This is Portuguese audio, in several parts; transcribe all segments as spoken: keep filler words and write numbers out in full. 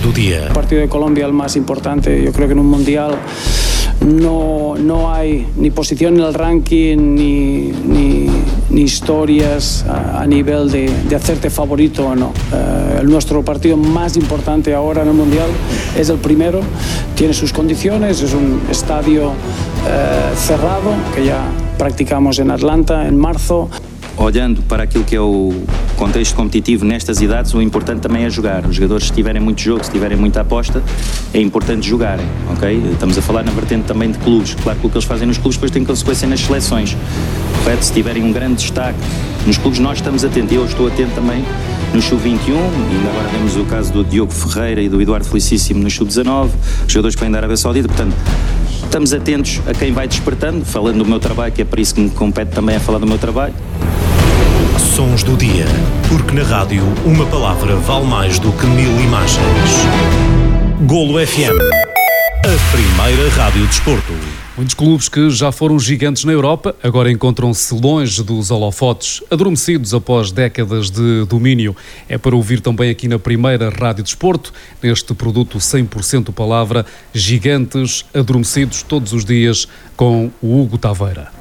do dia. El partido de Colombia es el más importante. Yo creo que en un mundial no, no hay ni posición en el ranking ni, ni, ni historias a, a nivel de, de hacerte favorito o no. Uh, el nuestro partido más importante ahora en el mundial es el primero. Tiene sus condiciones, es un estadio uh, cerrado que ya practicamos en Atlanta en marzo. Olhando para aquilo que é o contexto competitivo nestas idades, o importante também é jogar. Os jogadores, se tiverem muito jogo, se tiverem muita aposta, é importante jogarem, ok? Estamos a falar na vertente também de clubes. Claro que o que eles fazem nos clubes depois tem consequência nas seleções, correto? Se tiverem um grande destaque nos clubes, nós estamos atentos. Eu estou atento também no sub vinte e um, e ainda agora vemos o caso do Diogo Ferreira e do Eduardo Felicíssimo no sub dezanove, jogadores que vêm da Arábia Saudita, portanto, estamos atentos a quem vai despertando, falando do meu trabalho, que é para isso que me compete também a falar do meu trabalho. Sons do dia, porque na rádio uma palavra vale mais do que mil imagens. Golo F M, a primeira rádio de desporto. Muitos clubes que já foram gigantes na Europa agora encontram-se longe dos holofotes, adormecidos após décadas de domínio. É para ouvir também aqui na primeira rádio de desporto, neste produto cem por cento palavra, gigantes adormecidos todos os dias, com o Hugo Taveira.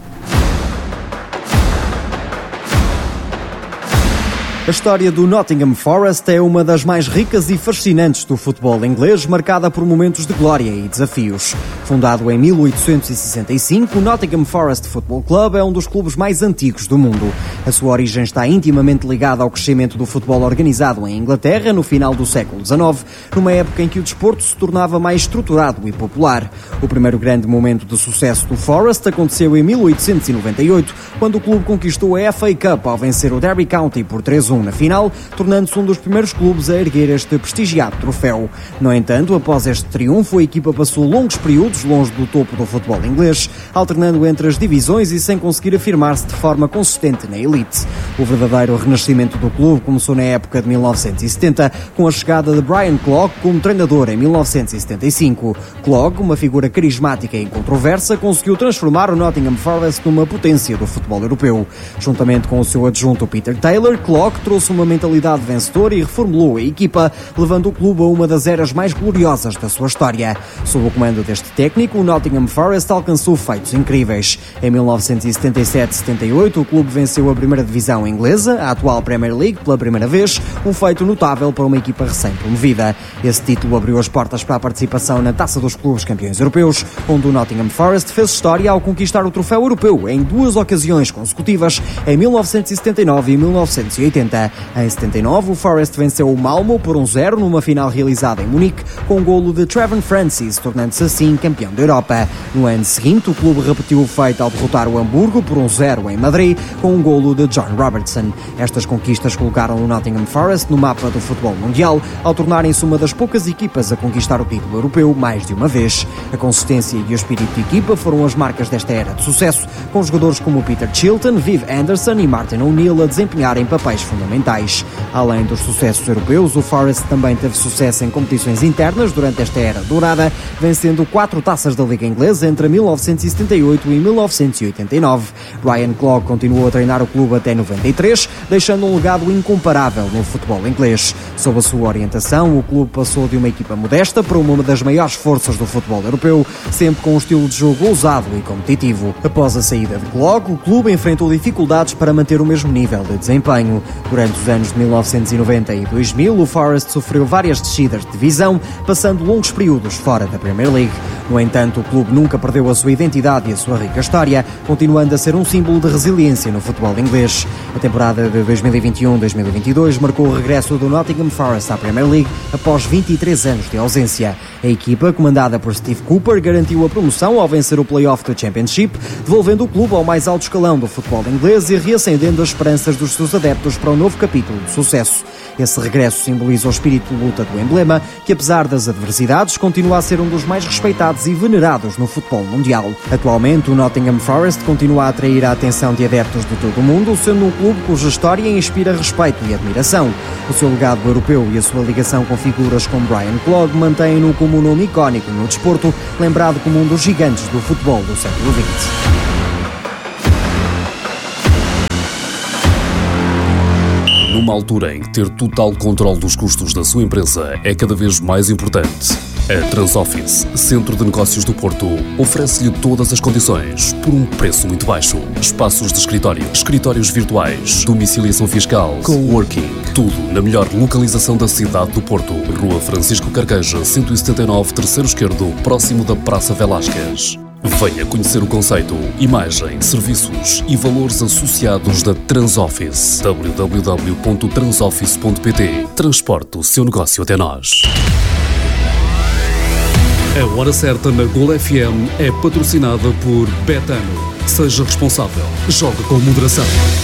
A história do Nottingham Forest é uma das mais ricas e fascinantes do futebol inglês, marcada por momentos de glória e desafios. Fundado em mil oitocentos e sessenta e cinco, o Nottingham Forest Football Club é um dos clubes mais antigos do mundo. A sua origem está intimamente ligada ao crescimento do futebol organizado em Inglaterra no final do século dezanove, numa época em que o desporto se tornava mais estruturado e popular. O primeiro grande momento de sucesso do Forest aconteceu em mil oitocentos e noventa e oito, quando o clube conquistou a F A Cup ao vencer o Derby County por três a um na final, tornando-se um dos primeiros clubes a erguer este prestigiado troféu. No entanto, após este triunfo, a equipa passou longos períodos longe do topo do futebol inglês, alternando entre as divisões e sem conseguir afirmar-se de forma consistente na elite. O verdadeiro renascimento do clube começou na época de mil novecentos e setenta, com a chegada de Brian Clough como treinador em mil novecentos e setenta e cinco. Clough, uma figura carismática e incontroversa, conseguiu transformar o Nottingham Forest numa potência do futebol europeu. Juntamente com o seu adjunto Peter Taylor, Clough trouxe uma mentalidade vencedora e reformulou a equipa, levando o clube a uma das eras mais gloriosas da sua história. Sob o comando deste técnico, o Nottingham Forest alcançou feitos incríveis. Em mil novecentos e setenta e sete a setenta e oito, o clube venceu a primeira divisão inglesa, a atual Premier League, pela primeira vez, um feito notável para uma equipa recém-promovida. Esse título abriu as portas para a participação na Taça dos Clubes Campeões Europeus, onde o Nottingham Forest fez história ao conquistar o troféu europeu em duas ocasiões consecutivas, em mil novecentos e setenta e nove e mil novecentos e oitenta. Em setenta e nove, o Forest venceu o Malmo por um zero numa final realizada em Munique, com um golo de Trevor Francis, tornando-se assim campeão da Europa. No ano seguinte, o clube repetiu o feito ao derrotar o Hamburgo por um zero em Madrid, com um golo de John Robertson. Estas conquistas colocaram o Nottingham Forest no mapa do futebol mundial, ao tornarem-se uma das poucas equipas a conquistar o título europeu mais de uma vez. A consistência e o espírito de equipa foram as marcas desta era de sucesso, com jogadores como Peter Chilton, Viv Anderson e Martin O'Neill a desempenharem papéis fundamentais. Além dos sucessos europeus, o Forest também teve sucesso em competições internas durante esta era dourada, vencendo quatro taças da Liga Inglesa entre mil novecentos e setenta e oito e mil novecentos e oitenta e nove. Brian Clough continuou a treinar o clube até noventa e três, deixando um legado incomparável no futebol inglês. Sob a sua orientação, o clube passou de uma equipa modesta para uma das maiores forças do futebol europeu, sempre com um estilo de jogo ousado e competitivo. Após a saída de Clough, o clube enfrentou dificuldades para manter o mesmo nível de desempenho. Durante os anos de mil novecentos e noventa e dois mil, o Forest sofreu várias descidas de divisão, passando longos períodos fora da Premier League. No entanto, o clube nunca perdeu a sua identidade e a sua rica história, continuando a ser um símbolo de resiliência no futebol inglês. A temporada de dois mil e vinte e um a dois mil e vinte e dois marcou o regresso do Nottingham Forest à Premier League após vinte e três anos de ausência. A equipa, comandada por Steve Cooper, garantiu a promoção ao vencer o play-off do Championship, devolvendo o clube ao mais alto escalão do futebol inglês e reacendendo as esperanças dos seus adeptos para um novo capítulo de sucesso. Esse regresso simboliza o espírito de luta do emblema, que apesar das adversidades, continua a ser um dos mais respeitados e venerados no futebol mundial. Atualmente, o Nottingham Forest continua a atrair a atenção de adeptos de todo o mundo, sendo um clube cuja história inspira respeito e admiração. O seu legado europeu e a sua ligação com figuras como Brian Clough mantêm-no como um nome icónico no desporto, lembrado como um dos gigantes do futebol do século vinte. Numa altura em que ter total controle dos custos da sua empresa é cada vez mais importante, a Transoffice, Centro de Negócios do Porto, oferece-lhe todas as condições por um preço muito baixo. Espaços de escritório, escritórios virtuais, domiciliação fiscal, coworking, tudo na melhor localização da cidade do Porto. Rua Francisco Carqueja, cento e setenta e nove, terceiro esquerdo, próximo da Praça Velásquez. Venha conhecer o conceito, imagem, serviços e valores associados da Transoffice. w w w ponto transoffice ponto p t. Transporte o seu negócio até nós. A Hora Certa na Golo F M é patrocinada por Betano. Seja responsável. Jogue com moderação.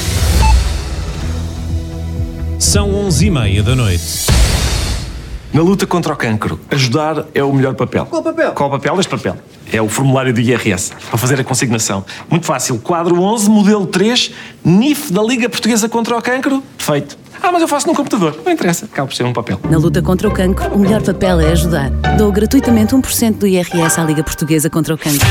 São onze e meia da noite. Na luta contra o cancro, ajudar é o melhor papel. Qual papel? Qual papel? Este papel. É o formulário do I R S, para fazer a consignação. Muito fácil. Quadro onze, modelo três, N I F da Liga Portuguesa contra o Cancro. Feito. Ah, mas eu faço num computador. Não interessa. Acaba por ser um papel. Na luta contra o cancro, o melhor papel é ajudar. Dou gratuitamente um por cento do I R S à Liga Portuguesa contra o Cancro.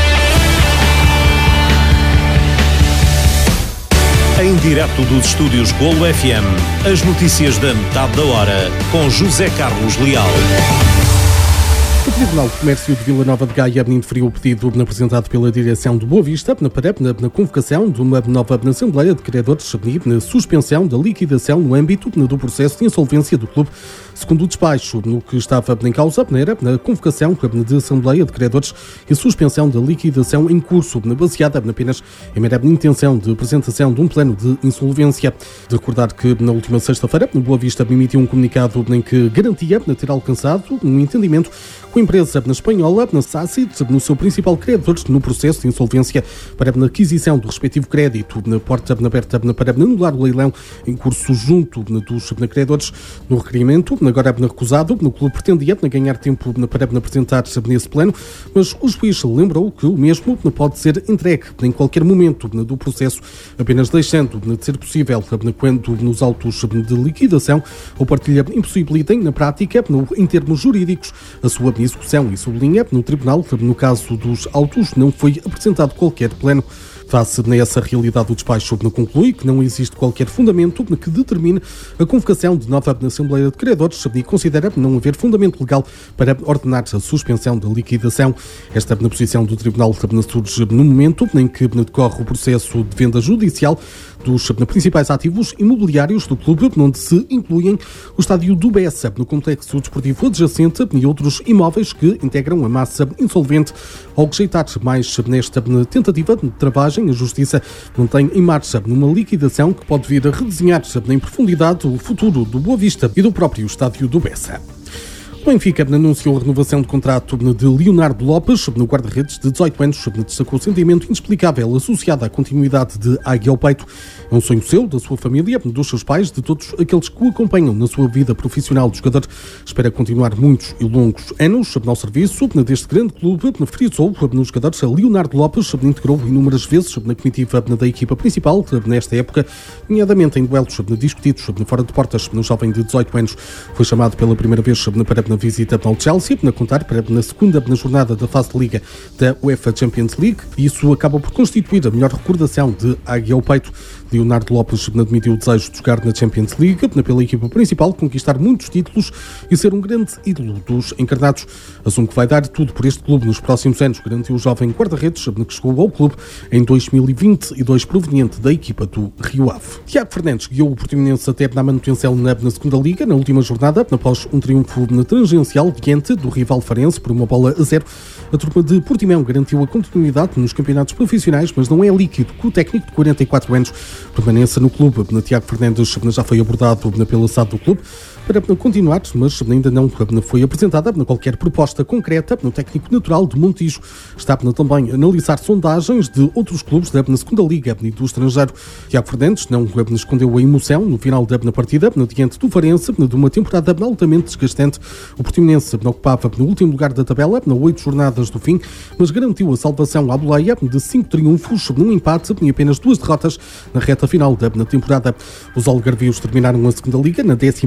Em direto dos estúdios Golo F M, as notícias da metade da hora, com José Carlos Leal. O Tribunal de Comércio de Vila Nova de Gaia indeferiu o pedido apresentado pela direção do Boa Vista na, na, na convocação de uma nova Assembleia de Credores e na suspensão da liquidação no âmbito do processo de insolvência do clube. Segundo o despacho, no que estava em causa era na convocação de Assembleia de Credores e suspensão da liquidação em curso, baseada apenas em mera intenção de apresentação de um plano de insolvência. De recordar que na última sexta-feira, o Boa Vista emitiu um comunicado em que garantia ter alcançado um entendimento com a empresa na espanhola, na S A C I D, no seu principal credor, no processo de insolvência para a aquisição do respectivo crédito, na porta aberta para anular o leilão em curso junto dos credores. No requerimento, agora recusado, o clube pretendia ganhar tempo para apresentar-se nesse plano, mas o juiz lembrou que o mesmo pode ser entregue em qualquer momento do processo, apenas deixando de ser possível quando nos autos de liquidação ou partilha impossibilitem, na prática, em termos jurídicos, a sua execução, e sublinha no tribunal, no caso dos autos, não foi apresentado qualquer plano. Face nessa realidade, o despacho conclui que não existe qualquer fundamento que determine a convocação de nova Assembleia de Credores e considera não haver fundamento legal para ordenar a suspensão da liquidação. Esta na posição do Tribunal surge no momento em que decorre o processo de venda judicial dos principais ativos imobiliários do clube, onde se incluem o estádio do Bessa, no complexo desportivo adjacente e outros imóveis que integram a massa insolvente. Ao rejeitar mais nesta tentativa de travagem, a Justiça mantém em marcha numa liquidação que pode vir a redesenhar em profundidade o futuro do Boa Vista e do próprio estádio do Bessa. O Benfica anunciou a renovação de contrato de Leonardo Lopes, no guarda-redes de dezoito anos, destacou o sentimento inexplicável associado à continuidade de Águia ao peito. É um sonho seu, da sua família, dos seus pais, de todos aqueles que o acompanham na sua vida profissional. O jogador espera continuar muitos e longos anos ao serviço deste grande clube. Frisou no jogador Leonardo Lopes, integrou inúmeras vezes na comitiva da equipa principal nesta época, nomeadamente em duelos discutidos fora de portas. No jovem de dezoito anos foi chamado pela primeira vez para na visita ao Chelsea, na contar para na segunda na jornada da fase de Liga da UEFA Champions League, e isso acaba por constituir a melhor recordação de Águia ao peito. Leonardo Lopes admitiu o desejo de jogar na Champions League, pela equipa principal, conquistar muitos títulos e ser um grande ídolo dos encarnados. Assume que vai dar tudo por este clube nos próximos anos, garantiu o jovem guarda-redes que chegou ao clube em dois mil e vinte e dois, proveniente da equipa do Rio Ave. Tiago Fernandes guiou o Portimonense até na manutenção na, na segunda Liga, na última jornada, após um triunfo na tangencial diante do rival farense por uma bola a zero. A turma de Portimão garantiu a continuidade nos campeonatos profissionais, mas não é líquido que o técnico de quarenta e quatro anos permaneça no clube. Tiago Fernandes já foi abordado pela S A D do clube para continuar, mas ainda não foi apresentada qualquer proposta concreta. O técnico natural de Montijo está também a analisar sondagens de outros clubes da segunda Liga e do estrangeiro. Tiago Fernandes não escondeu a emoção no final da partida diante do Farense, de uma temporada altamente desgastante. O Portimonense ocupava no último lugar da tabela, na oito jornadas do fim, mas garantiu a salvação à boleia de cinco triunfos, num empate e apenas duas derrotas na reta final da temporada. Os algarvios terminaram a segunda Liga na décima quinta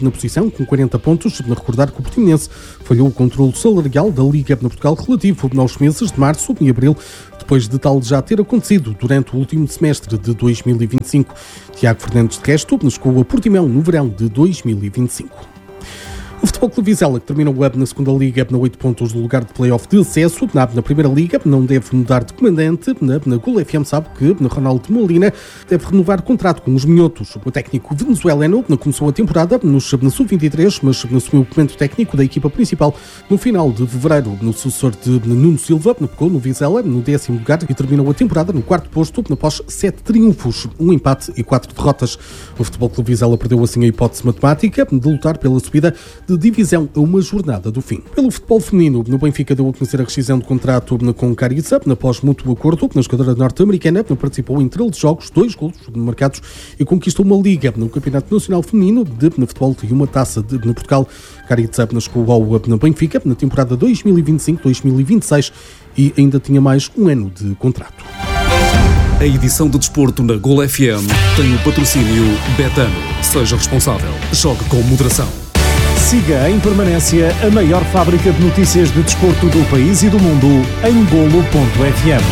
nona posição com quarenta pontos. A recordar que o Portimonense falhou o controle salarial da Liga de Portugal relativo aos meses de março e abril, depois de tal já ter acontecido durante o último semestre de dois mil e vinte e cinco. Tiago Fernandes de Resto chegou a Portimão no verão de dois mil e vinte e cinco. O Futebol Clube Vizela, que terminou na segunda Liga na oito pontos do lugar de play-off de acesso, na, na primeira Liga não deve mudar de comandante. Na, na Gol F M sabe que na Ronaldo Molina deve renovar contrato com os minhotos. O técnico venezuelano começou a temporada no, no sub vinte e três, mas assumiu o comando técnico da equipa principal no final de fevereiro. No sucessor de Nuno Silva, pegou no Vizela no décimo lugar e terminou a temporada no quarto posto após sete triunfos, um empate e quatro derrotas. O Futebol Clube Vizela perdeu assim a hipótese matemática de lutar pela subida de divisão a uma jornada do fim. Pelo futebol feminino, no Benfica deu a conhecer a rescisão de contrato com Caritza, após mútuo acordo. Na jogadora norte-americana participou em treze jogos, dois golos marcados e conquistou uma liga no Campeonato Nacional Feminino de Futebol e uma taça de no Portugal. Caritza chegou ao Benfica na temporada dois mil e vinte e cinco dois mil e vinte e seis e ainda tinha mais um ano de contrato. A edição de desporto na Gol F M tem o patrocínio Betano. Seja responsável. Jogue com moderação. Siga em permanência a maior fábrica de notícias de desporto do país e do mundo em golo ponto f m.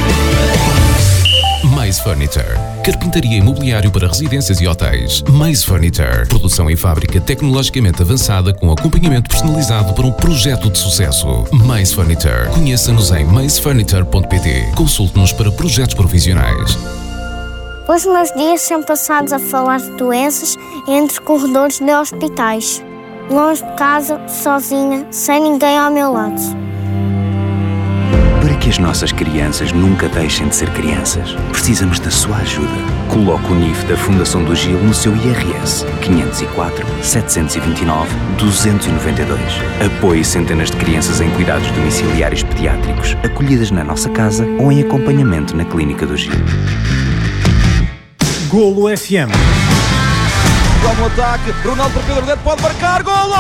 Mais Furniture. Carpintaria imobiliário para residências e hotéis. Mais Furniture. Produção em fábrica tecnologicamente avançada com acompanhamento personalizado para um projeto de sucesso. Mais Furniture. Conheça-nos em mais furniture ponto p t. Consulte-nos para projetos profissionais. Os meus dias são passados a falar de doenças entre os corredores de hospitais. Longe de casa, sozinha, sem ninguém ao meu lado. Para que as nossas crianças nunca deixem de ser crianças, precisamos da sua ajuda. Coloque o N I F da Fundação do Gil no seu I R S quinhentos e quatro, setecentos e vinte e nove, duzentos e noventa e dois. Apoie centenas de crianças em cuidados domiciliários pediátricos, acolhidas na nossa casa ou em acompanhamento na Clínica do Gil. Golo F M. No ataque, Ronaldo para Pedro Neto, pode marcar, golo!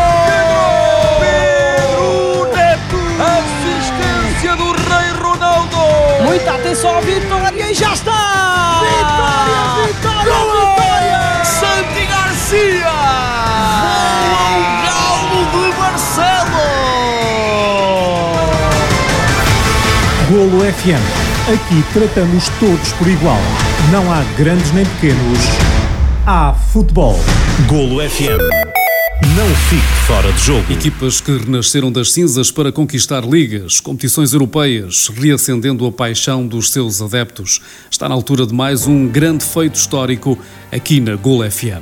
Pedro Neto! Assistência do Rei Ronaldo! Muita atenção à vitória e já está! Vitória, vitória, golo! Vitória! Santi Garcia! Golo Galo de Marcelo! Golo F M. Aqui tratamos todos por igual. Não há grandes nem pequenos. Há futebol. Golo F M. Não fique fora de jogo. Equipas que renasceram das cinzas para conquistar ligas, competições europeias, reacendendo a paixão dos seus adeptos. Está na altura de mais um grande feito histórico aqui na Golo F M.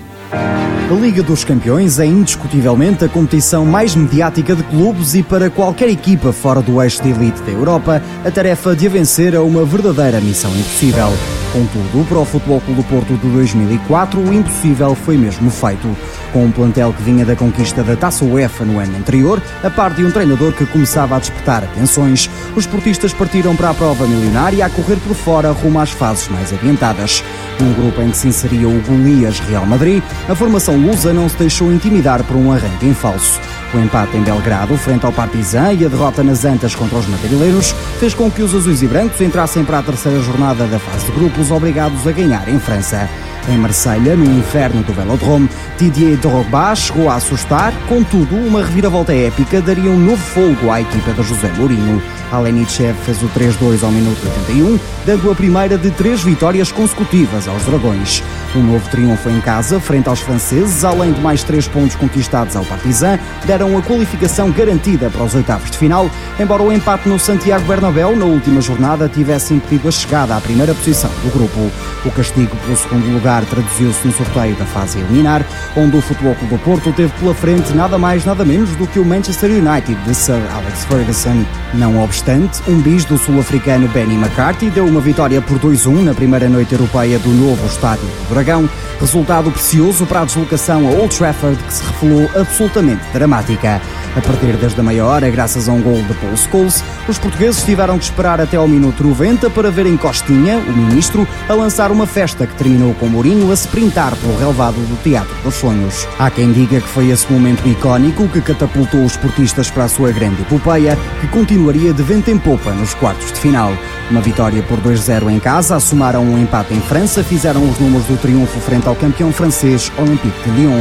A Liga dos Campeões é indiscutivelmente a competição mais mediática de clubes e para qualquer equipa fora do eixo de elite da Europa, a tarefa de a vencer é uma verdadeira missão impossível. Contudo, para o Futebol Clube do Porto de dois mil e quatro, o impossível foi mesmo feito. Com um plantel que vinha da conquista da Taça UEFA no ano anterior, a par de um treinador que começava a despertar atenções, os portistas partiram para a prova milionária a correr por fora rumo às fases mais adiantadas. Num grupo em que se inseria o Golias Real Madrid, a formação lusa não se deixou intimidar por um arranque em falso. O empate em Belgrado, frente ao Partizan, e a derrota nas Antas contra os madrileiros, fez com que os azuis e brancos entrassem para a terceira jornada da fase de grupos, obrigados a ganhar em França. Em Marselha, no inferno do Velodrome, Didier Drogba chegou a assustar, contudo, uma reviravolta épica daria um novo fôlego à equipa de José Mourinho. Alenichev fez o três dois ao minuto oitenta e um, dando a primeira de três vitórias consecutivas aos Dragões. Um novo triunfo em casa, frente aos franceses, além de mais três pontos conquistados ao Partizan, deram a qualificação garantida para os oitavos de final, embora o empate no Santiago Bernabéu na última jornada tivesse impedido a chegada à primeira posição do grupo. O castigo pelo segundo lugar traduziu-se no sorteio da fase eliminar, onde o Futebol Clube do Porto teve pela frente nada mais nada menos do que o Manchester United de Sir Alex Ferguson. Não obstante, um bis do sul-africano Benny McCarthy deu uma vitória por dois a um na primeira noite europeia do novo estádio do Dragão, resultado precioso para a deslocação a Old Trafford, que se revelou absolutamente dramática. A partir desde a meia hora, graças a um gol de Paul Scholes, os portugueses tiveram que esperar até ao minuto noventa para verem Costinha, o ministro, a lançar uma festa que terminou com Mourinho a sprintar pelo relvado do Teatro dos Sonhos. Há quem diga que foi esse momento icónico que catapultou os portistas para a sua grande epopeia, que continuaria de vento em popa nos quartos de final. Uma vitória por dois a zero em casa, assomaram um empate em França, fizeram os números do triunfo frente ao campeão francês Olympique de Lyon.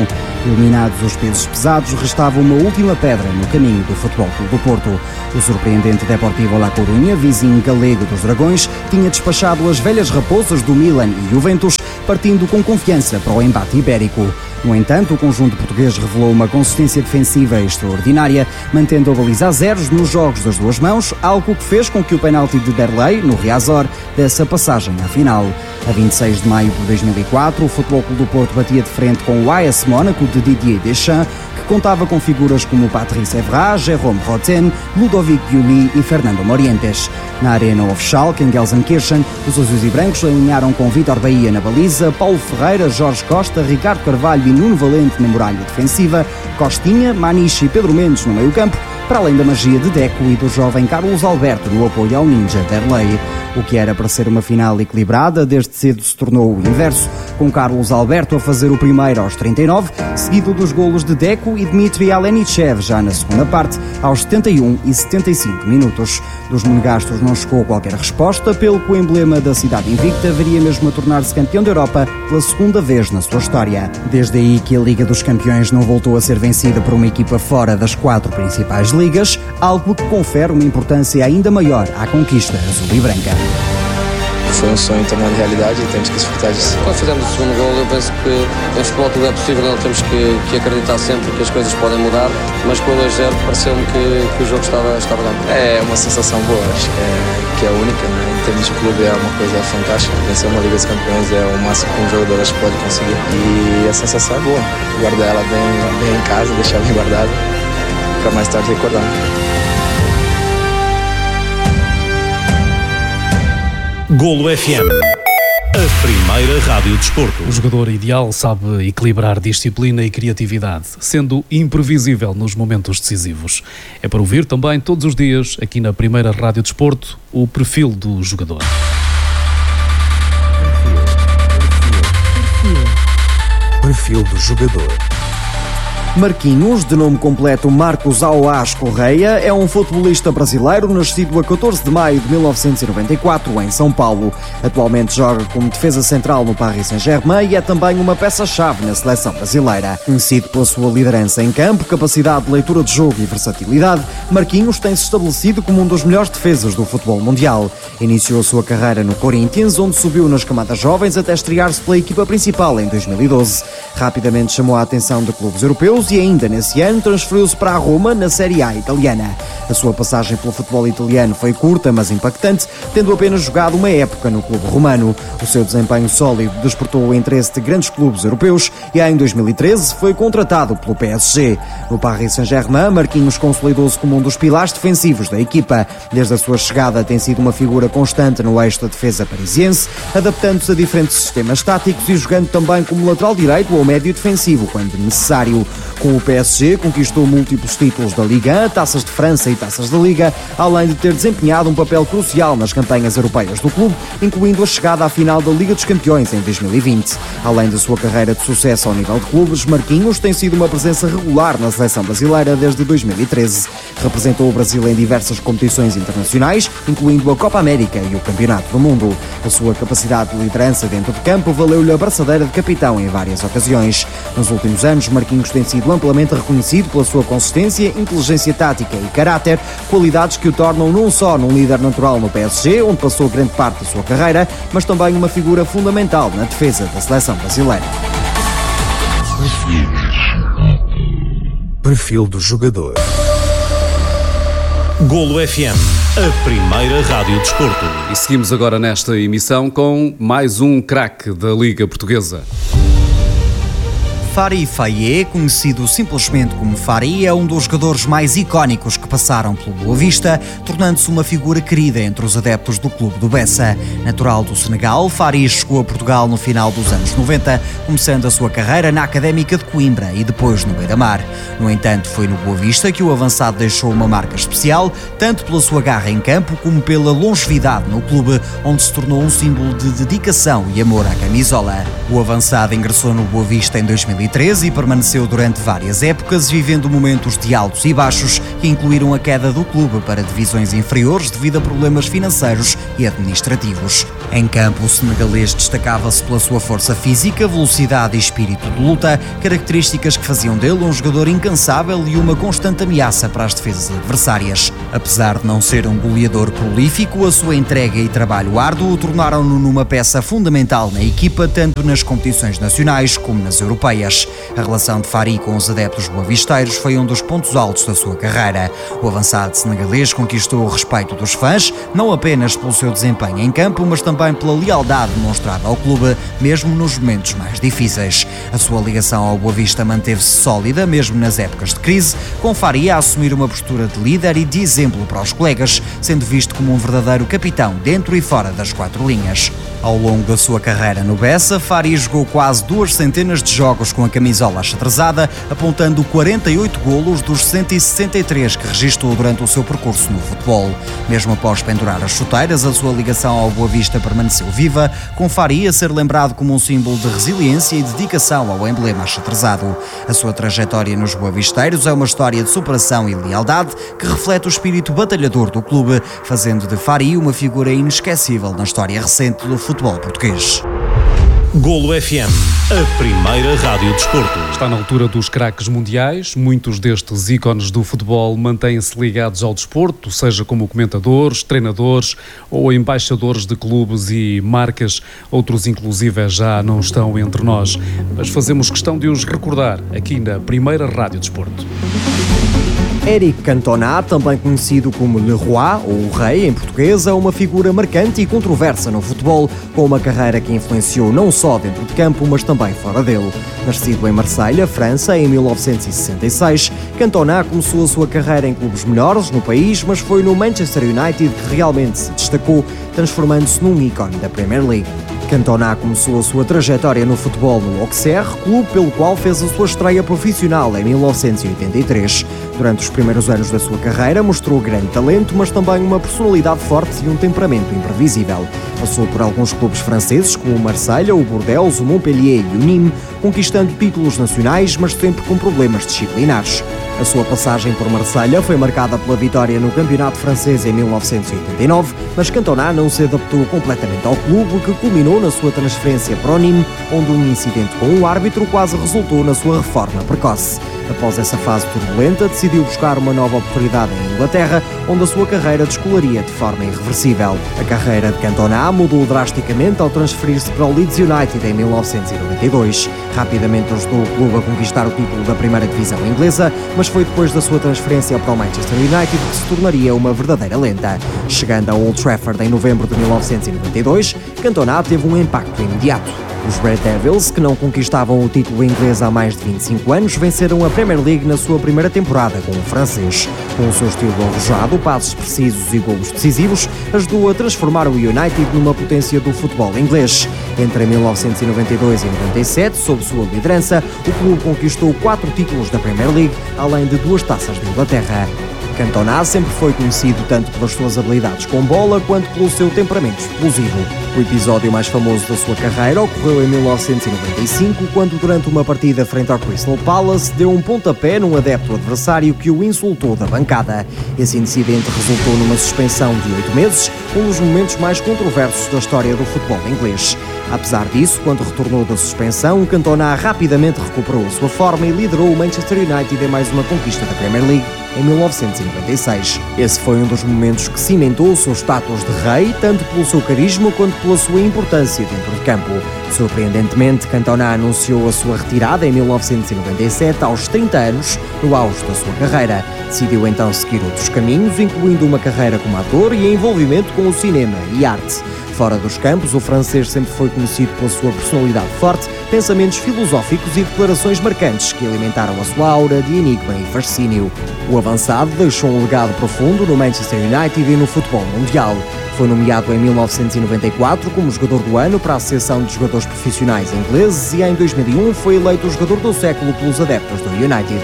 Eliminados os pesos pesados, restava uma última pedra no caminho do Futebol Clube do Porto. O surpreendente Deportivo La Coruña, vizinho galego dos Dragões, tinha despachado as velhas raposas do Milan e Juventus, partindo com confiança para o embate ibérico. No entanto, o conjunto português revelou uma consistência defensiva extraordinária, mantendo a baliza a zeros nos jogos das duas mãos, algo que fez com que o penalti de Derlei, no Riazor, desse a passagem à final. A vinte e seis de maio de dois mil e quatro, o Futebol Clube do Porto batia de frente com o A S Mónaco de Didier Deschamps, que contava com figuras como Patrice Evra, Jérôme Rotten, Ludovic Giuli e Fernando Morientes. Na Arena of Schalke, em Gelsenkirchen, os azuis e brancos alinharam com Vítor Bahia na baliza, Paulo Ferreira, Jorge Costa, Ricardo Carvalho e Nuno Valente na muralha defensiva, Costinha, Maniche e Pedro Mendes no meio-campo, para além da magia de Deco e do jovem Carlos Alberto no apoio ao ninja Derlei. O que era para ser uma final equilibrada, desde cedo se tornou o inverso, com Carlos Alberto a fazer o primeiro aos trinta e nove, seguido dos golos de Deco e Dmitry Alenichev já na segunda parte, aos setenta e um e setenta e cinco minutos. Dos monegastos não chegou qualquer resposta, pelo que o emblema da cidade invicta viria mesmo a tornar-se campeão da Europa pela segunda vez na sua história. Desde aí que a Liga dos Campeões não voltou a ser vencida por uma equipa fora das quatro principais ligas, algo que confere uma importância ainda maior à conquista azul e branca. Foi um sonho tornado realidade e temos que desfrutar disso. Quando fizemos o segundo gol, eu penso que em futebol tudo é possível, não temos que, que acreditar sempre que as coisas podem mudar, mas com o dois zero pareceu-me que, que o jogo estava, estava dando. É uma sensação boa, acho que é, que é única, né? Em termos de clube é uma coisa fantástica. Vencer uma Liga dos Campeões é o máximo que um jogador acho que pode conseguir. E a sensação é boa, guardar ela bem, bem em casa, deixar bem guardada, para mais tarde recordar. Golo F M, a primeira rádio desporto. O jogador ideal sabe equilibrar disciplina e criatividade, sendo imprevisível nos momentos decisivos. É para ouvir também todos os dias, aqui na primeira rádio desporto, o perfil do jogador. Perfil do jogador. Marquinhos, de nome completo Marcos Auás Correia, é um futebolista brasileiro nascido a catorze de maio de mil novecentos e noventa e quatro em São Paulo. Atualmente joga como defesa central no Paris Saint-Germain e é também uma peça-chave na seleção brasileira. Conhecido pela sua liderança em campo, capacidade de leitura de jogo e versatilidade, Marquinhos tem-se estabelecido como um dos melhores defesas do futebol mundial. Iniciou a sua carreira no Corinthians, onde subiu nas camadas jovens até estrear-se pela equipa principal em dois mil e doze. Rapidamente chamou a atenção de clubes europeus e ainda nesse ano transferiu-se para a Roma na Série A italiana. A sua passagem pelo futebol italiano foi curta, mas impactante, tendo apenas jogado uma época no clube romano. O seu desempenho sólido despertou o interesse de grandes clubes europeus e em dois mil e treze foi contratado pelo P S G. No Paris Saint-Germain, Marquinhos consolidou-se como um dos pilares defensivos da equipa. Desde a sua chegada tem sido uma figura constante no eixo da defesa parisiense, adaptando-se a diferentes sistemas táticos e jogando também como lateral direito ou médio defensivo, quando necessário. Com o P S G conquistou múltiplos títulos da Liga, taças de França e taças da Liga, além de ter desempenhado um papel crucial nas campanhas europeias do clube, incluindo a chegada à final da Liga dos Campeões em dois mil e vinte. Além da sua carreira de sucesso ao nível de clubes, Marquinhos tem sido uma presença regular na seleção brasileira desde dois mil e treze. Representou o Brasil em diversas competições internacionais, incluindo a Copa América e o Campeonato do Mundo. A sua capacidade de liderança dentro de campo valeu-lhe a braçadeira de capitão em várias ocasiões. Nos últimos anos, Marquinhos tem sido amplamente reconhecido pela sua consistência, inteligência tática e caráter, qualidades que o tornam não só num líder natural no P S G, onde passou grande parte da sua carreira, mas também uma figura fundamental na defesa da seleção brasileira. Perfil do jogador. Golo F M, a primeira rádio desporto. E seguimos agora nesta emissão com mais um craque da Liga Portuguesa. Fari Faye, conhecido simplesmente como Fari, é um dos jogadores mais icónicos que passaram pelo Boa Vista, tornando-se uma figura querida entre os adeptos do clube do Bessa. Natural do Senegal, Fari chegou a Portugal no final dos anos noventa, começando a sua carreira na Académica de Coimbra e depois no Beira-Mar. No entanto, foi no Boa Vista que o avançado deixou uma marca especial, tanto pela sua garra em campo como pela longevidade no clube, onde se tornou um símbolo de dedicação e amor à camisola. O avançado ingressou no Boa Vista em dois mil e e treze e permaneceu durante várias épocas, vivendo momentos de altos e baixos que incluíram a queda do clube para divisões inferiores devido a problemas financeiros e administrativos. Em campo, o senegalês destacava-se pela sua força física, velocidade e espírito de luta, características que faziam dele um jogador incansável e uma constante ameaça para as defesas adversárias. Apesar de não ser um goleador prolífico, a sua entrega e trabalho árduo o tornaram-no numa peça fundamental na equipa, tanto nas competições nacionais como nas europeias. A relação de Fari com os adeptos boavisteiros foi um dos pontos altos da sua carreira. O avançado senegalês conquistou o respeito dos fãs, não apenas pelo seu desempenho em campo, mas também pela lealdade demonstrada ao clube, mesmo nos momentos mais difíceis. A sua ligação ao Boa Vista manteve-se sólida, mesmo nas épocas de crise, com Fari a assumir uma postura de líder e de exemplo para os colegas, sendo visto como um verdadeiro capitão dentro e fora das quatro linhas. Ao longo da sua carreira no Bessa, Fari jogou quase duas centenas de jogos com a camisola achatrezada, apontando quarenta e oito golos dos cento e sessenta e três que registrou durante o seu percurso no futebol. Mesmo após pendurar as chuteiras, a sua ligação ao Boa Vista permaneceu viva, com Fari a ser lembrado como um símbolo de resiliência e dedicação ao emblema achatrezado. A sua trajetória nos boavisteiros é uma história de superação e lealdade que reflete o espírito batalhador do clube, fazendo de Fari uma figura inesquecível na história recente do futebol português. Golo F M, a primeira rádio de desporto. Está na altura dos craques mundiais. Muitos destes ícones do futebol mantêm-se ligados ao desporto, seja como comentadores, treinadores ou embaixadores de clubes e marcas. Outros, inclusive, já não estão entre nós. Mas fazemos questão de os recordar aqui na primeira rádio de desporto. Éric Cantona, também conhecido como Le Roi, ou o Rei em português, é uma figura marcante e controversa no futebol, com uma carreira que influenciou não só dentro de campo, mas também fora dele. Nascido em Marselha, França, em mil novecentos e sessenta e seis, Cantona começou a sua carreira em clubes menores no país, mas foi no Manchester United que realmente se destacou, transformando-se num ícone da Premier League. Cantona começou a sua trajetória no futebol no Auxerre, clube pelo qual fez a sua estreia profissional em mil novecentos e oitenta e três. Durante os primeiros anos da sua carreira mostrou grande talento, mas também uma personalidade forte e um temperamento imprevisível. Passou por alguns clubes franceses como o Marselha, o Bordeaux, o Montpellier e o Nîmes, conquistando títulos nacionais, mas sempre com problemas disciplinares. A sua passagem por Marselha foi marcada pela vitória no campeonato francês em mil novecentos e oitenta e nove, mas Cantona não se adaptou completamente ao clube, que culminou na sua transferência para o Nîmes, onde um incidente com um árbitro quase resultou na sua reforma precoce. Após essa fase turbulenta, decidiu buscar uma nova oportunidade em Inglaterra, onde a sua carreira descolaria de forma irreversível. A carreira de Cantona mudou drasticamente ao transferir-se para o Leeds United em mil novecentos e noventa e dois. Rapidamente ajudou o clube a conquistar o título da primeira divisão inglesa, mas foi depois da sua transferência para o Manchester United que se tornaria uma verdadeira lenda. Chegando a Old Trafford em novembro de mil novecentos e noventa e dois, Cantona teve um impacto imediato. Os Red Devils, que não conquistavam o título inglês há mais de vinte e cinco anos, venceram a Premier League na sua primeira temporada com o francês. Com o seu estilo arrojado, passos precisos e golos decisivos, ajudou a transformar o United numa potência do futebol inglês. Entre mil novecentos e noventa e dois e noventa e sete, sob sua liderança, o clube conquistou quatro títulos da Premier League, além de duas taças de Inglaterra. Cantona sempre foi conhecido tanto pelas suas habilidades com bola quanto pelo seu temperamento explosivo. O episódio mais famoso da sua carreira ocorreu em mil novecentos e noventa e cinco, quando durante uma partida frente ao Crystal Palace deu um pontapé num adepto adversário que o insultou da bancada. Esse incidente resultou numa suspensão de oito meses, um dos momentos mais controversos da história do futebol inglês. Apesar disso, quando retornou da suspensão, Cantona rapidamente recuperou a sua forma e liderou o Manchester United em mais uma conquista da Premier League em mil novecentos e noventa e seis. Esse foi um dos momentos que cimentou o seu status de rei, tanto pelo seu carisma quanto pela sua importância dentro de campo. Surpreendentemente, Cantona anunciou a sua retirada em mil novecentos e noventa e sete, aos trinta anos, no auge da sua carreira. Decidiu então seguir outros caminhos, incluindo uma carreira como ator e envolvimento com o cinema e arte. Fora dos campos, o francês sempre foi conhecido pela sua personalidade forte, pensamentos filosóficos e declarações marcantes que alimentaram a sua aura de enigma e fascínio. O avançado deixou um legado profundo no Manchester United e no futebol mundial. Foi nomeado em mil novecentos e noventa e quatro como jogador do ano para a Associação de Jogadores Profissionais Ingleses e em dois mil e um foi eleito o jogador do século pelos adeptos do United. A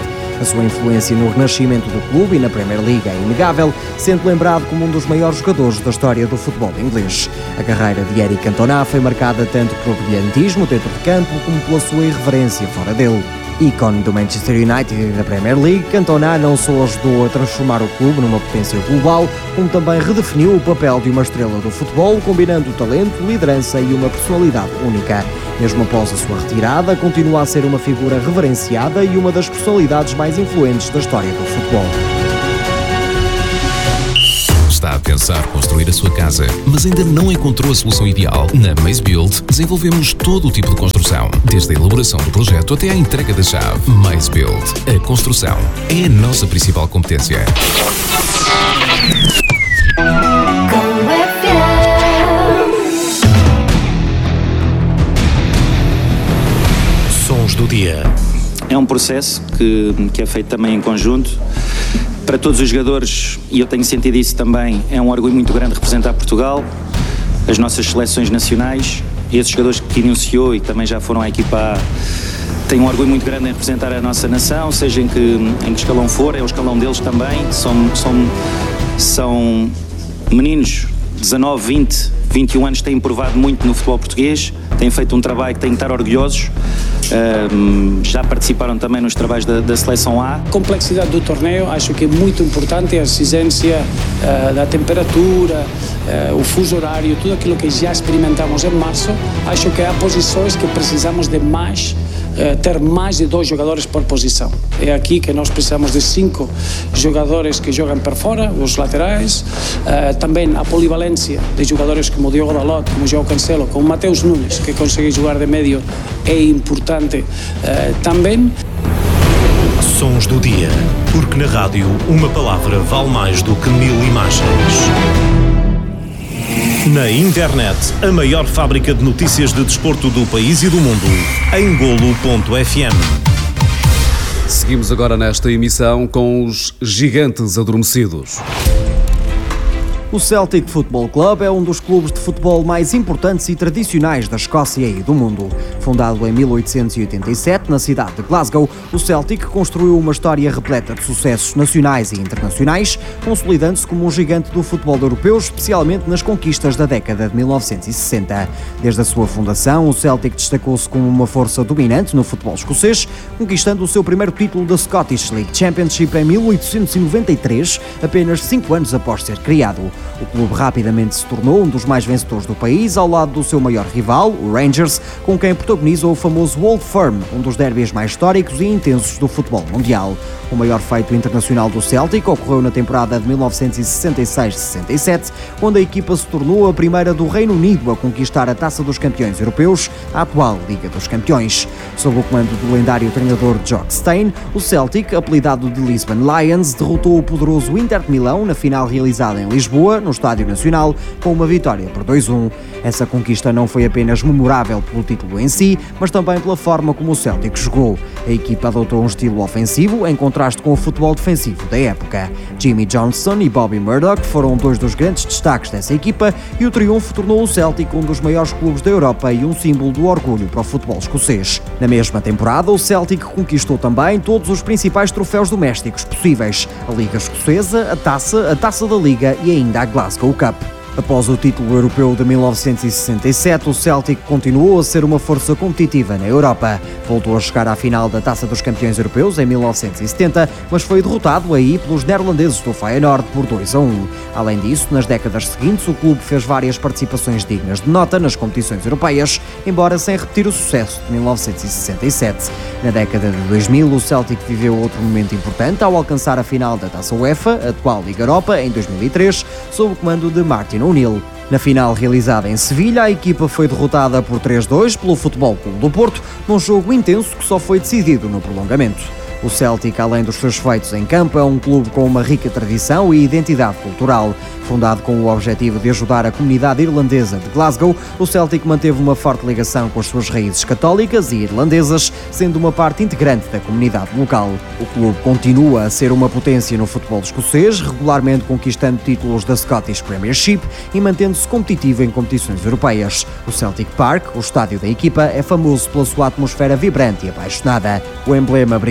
A sua influência no renascimento do clube e na Premier League é inegável, sendo lembrado como um dos maiores jogadores da história do futebol inglês. A carreira de Eric Cantona foi marcada tanto pelo brilhantismo dentro de campo como pela sua irreverência fora dele. Ícone do Manchester United e da Premier League, Cantona não só ajudou a transformar o clube numa potência global, como também redefiniu o papel de uma estrela do futebol, combinando talento, liderança e uma personalidade única. Mesmo após a sua retirada, continua a ser uma figura reverenciada e uma das personalidades mais influentes da história do futebol. Está a pensar construir a sua casa, mas ainda não encontrou a solução ideal? Na Maze Build desenvolvemos todo o tipo de construção, desde a elaboração do projeto até à entrega da chave. Maze Build. A construção é a nossa principal competência. Sons do dia. É um processo que, que é feito também em conjunto. Para todos os jogadores, e eu tenho sentido isso também, é um orgulho muito grande representar Portugal, as nossas seleções nacionais. Esses jogadores que iniciou e que também já foram à equipa A têm um orgulho muito grande em representar a nossa nação, seja em que, em que escalão for, é o escalão deles também. São, são, são meninos de dezanove, vinte, vinte e um anos que têm provado muito no futebol português, têm feito um trabalho que têm que estar orgulhosos. Um, já participaram também nos trabalhos da, da seleção A. A complexidade do torneio acho que é muito importante, a exigência uh, da temperatura, uh, o fuso horário, tudo aquilo que já experimentamos em março. Acho que há posições que precisamos de mais, uh, ter mais de dois jogadores por posição. É aqui que nós precisamos de cinco jogadores que jogam por fora, os laterais, uh, também a polivalência de jogadores como o Diogo Dalot, como o João Cancelo, como o Mateus Nunes, que consegue jogar de médio, é importante uh, também. Sons do dia, porque na rádio uma palavra vale mais do que mil imagens. Na internet, a maior fábrica de notícias de desporto do país e do mundo, em golo ponto f m. Seguimos agora nesta emissão com os gigantes adormecidos. O Celtic Football Club é um dos clubes de futebol mais importantes e tradicionais da Escócia e do mundo. Fundado em mil oitocentos e oitenta e sete na cidade de Glasgow, o Celtic construiu uma história repleta de sucessos nacionais e internacionais, consolidando-se como um gigante do futebol europeu, especialmente nas conquistas da década de mil novecentos e sessenta. Desde a sua fundação, o Celtic destacou-se como uma força dominante no futebol escocês, conquistando o seu primeiro título da Scottish League Championship em mil oitocentos e noventa e três, apenas cinco anos após ser criado. O clube rapidamente se tornou um dos mais vencedores do país, ao lado do seu maior rival, o Rangers, com quem protagoniza o famoso Old Firm, um dos derbys mais históricos e intensos do futebol mundial. O maior feito internacional do Celtic ocorreu na temporada de mil novecentos e sessenta e seis sessenta e sete, quando a equipa se tornou a primeira do Reino Unido a conquistar a Taça dos Campeões Europeus, a atual Liga dos Campeões. Sob o comando do lendário treinador Jock Stein, o Celtic, apelidado de Lisbon Lions, derrotou o poderoso Inter de Milão na final realizada em Lisboa, no Estádio Nacional, com uma vitória por dois a um. Essa conquista não foi apenas memorável pelo título em si, mas também pela forma como o Celtic jogou. A equipa adotou um estilo ofensivo, em contraste com o futebol defensivo da época. Jimmy Johnstone e Bobby Murdoch foram dois dos grandes destaques dessa equipa e o triunfo tornou o Celtic um dos maiores clubes da Europa e um símbolo do orgulho para o futebol escocês. Na mesma temporada, o Celtic conquistou também todos os principais troféus domésticos possíveis: a Liga Escocesa, a Taça, a Taça da Liga e ainda a Glasgow Cup. Após o título europeu de mil novecentos e sessenta e sete, o Celtic continuou a ser uma força competitiva na Europa. Voltou a chegar à final da Taça dos Campeões Europeus em mil novecentos e setenta, mas foi derrotado aí pelos neerlandeses do Feyenoord por dois a um. Além disso, nas décadas seguintes, o clube fez várias participações dignas de nota nas competições europeias, embora sem repetir o sucesso de mil novecentos e sessenta e sete. Na década de dois mil, o Celtic viveu outro momento importante ao alcançar a final da Taça UEFA, a atual Liga Europa, em dois mil e três, sob o comando de Martin O'Neill. Na final realizada em Sevilha, a equipa foi derrotada por três a dois pelo Futebol Clube do Porto, num jogo intenso que só foi decidido no prolongamento. O Celtic, além dos seus feitos em campo, é um clube com uma rica tradição e identidade cultural. Fundado com o objetivo de ajudar a comunidade irlandesa de Glasgow, o Celtic manteve uma forte ligação com as suas raízes católicas e irlandesas, sendo uma parte integrante da comunidade local. O clube continua a ser uma potência no futebol escocês, regularmente conquistando títulos da Scottish Premiership e mantendo-se competitivo em competições europeias. O Celtic Park, o estádio da equipa, é famoso pela sua atmosfera vibrante e apaixonada. O emblema britânico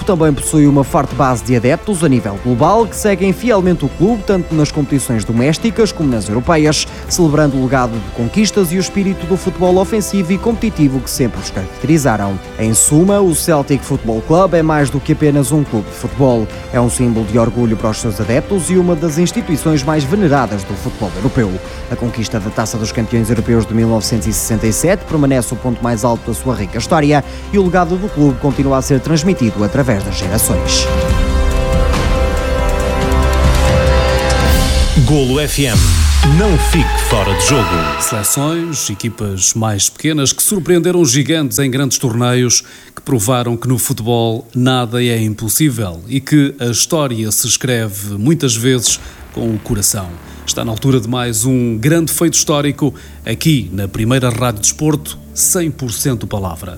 histórico, também possui uma forte base de adeptos a nível global que seguem fielmente o clube, tanto nas competições domésticas como nas europeias, celebrando o legado de conquistas e o espírito do futebol ofensivo e competitivo que sempre os caracterizaram. Em suma, o Celtic Football Club é mais do que apenas um clube de futebol. É um símbolo de orgulho para os seus adeptos e uma das instituições mais veneradas do futebol europeu. A conquista da Taça dos Campeões Europeus de mil novecentos e sessenta e sete permanece o ponto mais alto da sua rica história e o legado do clube continua a ser transmitido através das gerações. Golo F M. Não fique fora de jogo. Seleções, equipas mais pequenas que surpreenderam gigantes em grandes torneios, que provaram que no futebol nada é impossível e que a história se escreve muitas vezes com o coração. Está na altura de mais um grande feito histórico aqui na primeira Rádio Desporto, cem por cento palavra.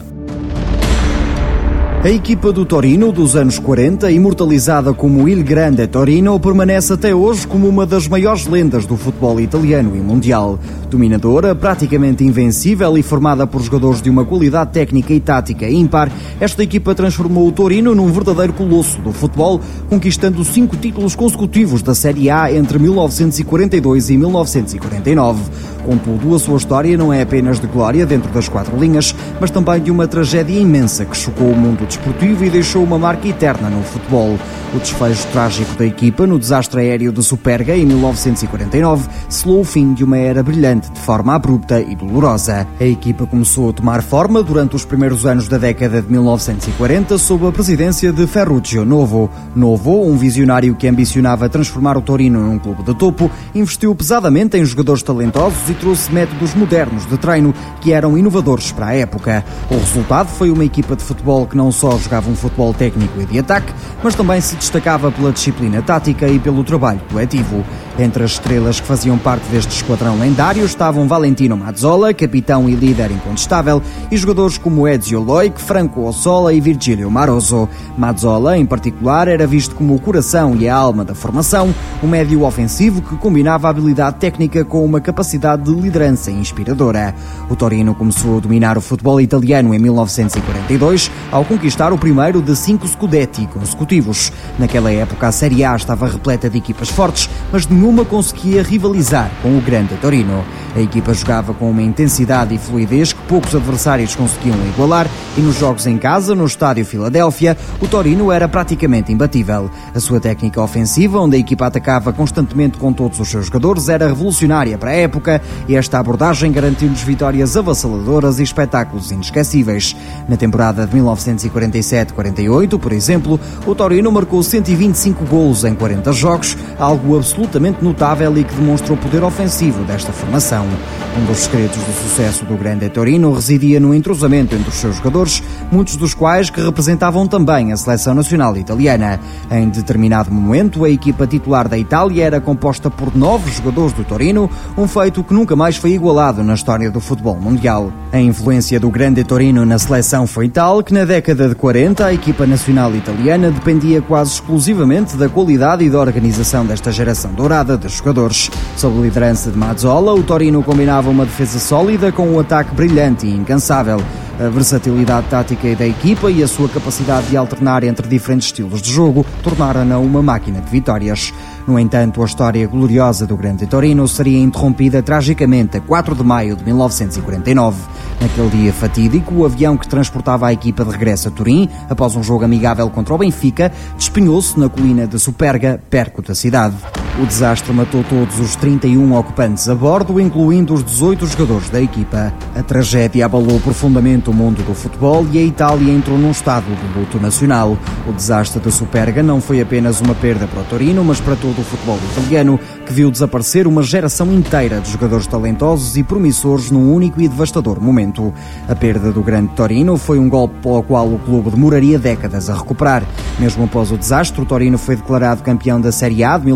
A equipa do Torino dos anos quarenta, imortalizada como Il Grande Torino, permanece até hoje como uma das maiores lendas do futebol italiano e mundial. Dominadora, praticamente invencível e formada por jogadores de uma qualidade técnica e tática ímpar, esta equipa transformou o Torino num verdadeiro colosso do futebol, conquistando cinco títulos consecutivos da Série A entre mil novecentos e quarenta e dois e mil novecentos e quarenta e nove. Contudo, a sua história não é apenas de glória dentro das quatro linhas, mas também de uma tragédia imensa que chocou o mundo desportivo e deixou uma marca eterna no futebol. O desfecho trágico da equipa no desastre aéreo de Superga em mil novecentos e quarenta e nove selou o fim de uma era brilhante de forma abrupta e dolorosa. A equipa começou a tomar forma durante os primeiros anos da década de mil novecentos e quarenta sob a presidência de Ferruccio Novo. Novo, um visionário que ambicionava transformar o Torino num clube de topo, investiu pesadamente em jogadores talentosos e trouxe métodos modernos de treino que eram inovadores para a época. O resultado foi uma equipa de futebol que não só jogava um futebol técnico e de ataque, mas também se destacava pela disciplina tática e pelo trabalho coletivo. Entre as estrelas que faziam parte deste esquadrão lendário estavam Valentino Mazzola, capitão e líder incontestável, e jogadores como Ezio Loic, Franco Ossola e Virgilio Maroso. Mazzola, em particular, era visto como o coração e a alma da formação, um médio ofensivo que combinava a habilidade técnica com uma capacidade de liderança inspiradora. O Torino começou a dominar o futebol italiano em mil novecentos e quarenta e dois, ao conquistar o primeiro de cinco Scudetti consecutivos. Naquela época, a Série A estava repleta de equipas fortes, mas nenhuma conseguia rivalizar com o grande Torino. A equipa jogava com uma intensidade e fluidez que poucos adversários conseguiam igualar e nos jogos em casa, no estádio Filadélfia, o Torino era praticamente imbatível. A sua técnica ofensiva, onde a equipa atacava constantemente com todos os seus jogadores, era revolucionária para a época e esta abordagem garantiu-lhes vitórias avassaladoras e espetáculos inesquecíveis. Na temporada de mil novecentos e quarenta e sete quarenta e oito, por exemplo, o Torino marcou cento e vinte e cinco golos em quarenta jogos, algo absolutamente notável e que demonstra o poder ofensivo desta formação. Um dos segredos do sucesso do grande Torino residia no entrosamento entre os seus jogadores, muitos dos quais que representavam também a seleção nacional italiana. Em determinado momento, a equipa titular da Itália era composta por nove jogadores do Torino, um feito que nunca mais foi igualado na história do futebol mundial. A influência do grande Torino na seleção foi tal que na década de quarenta a equipa nacional italiana dependia quase exclusivamente da qualidade e da organização desta geração dourada de jogadores. Sob a liderança de Mazzola, o Torino combinava uma defesa sólida com um ataque brilhante e incansável. A versatilidade tática da equipa e a sua capacidade de alternar entre diferentes estilos de jogo tornaram-na uma máquina de vitórias. No entanto, a história gloriosa do grande Torino seria interrompida tragicamente a quatro de maio de mil novecentos e quarenta e nove. Naquele dia fatídico, o avião que transportava a equipa de regresso a Turim, após um jogo amigável contra o Benfica, despenhou-se na colina de Superga, perto da cidade. O desastre matou todos os trinta e um ocupantes a bordo, incluindo os dezoito jogadores da equipa. A tragédia abalou profundamente o mundo do futebol e a Itália entrou num estado de luto nacional. O desastre de Superga não foi apenas uma perda para o Torino, mas para todo o futebol italiano, que viu desaparecer uma geração inteira de jogadores talentosos e promissores num único e devastador momento. A perda do grande Torino foi um golpe pelo qual o clube demoraria décadas a recuperar. Mesmo após o desastre, o Torino foi declarado campeão da Série A de mil novecentos e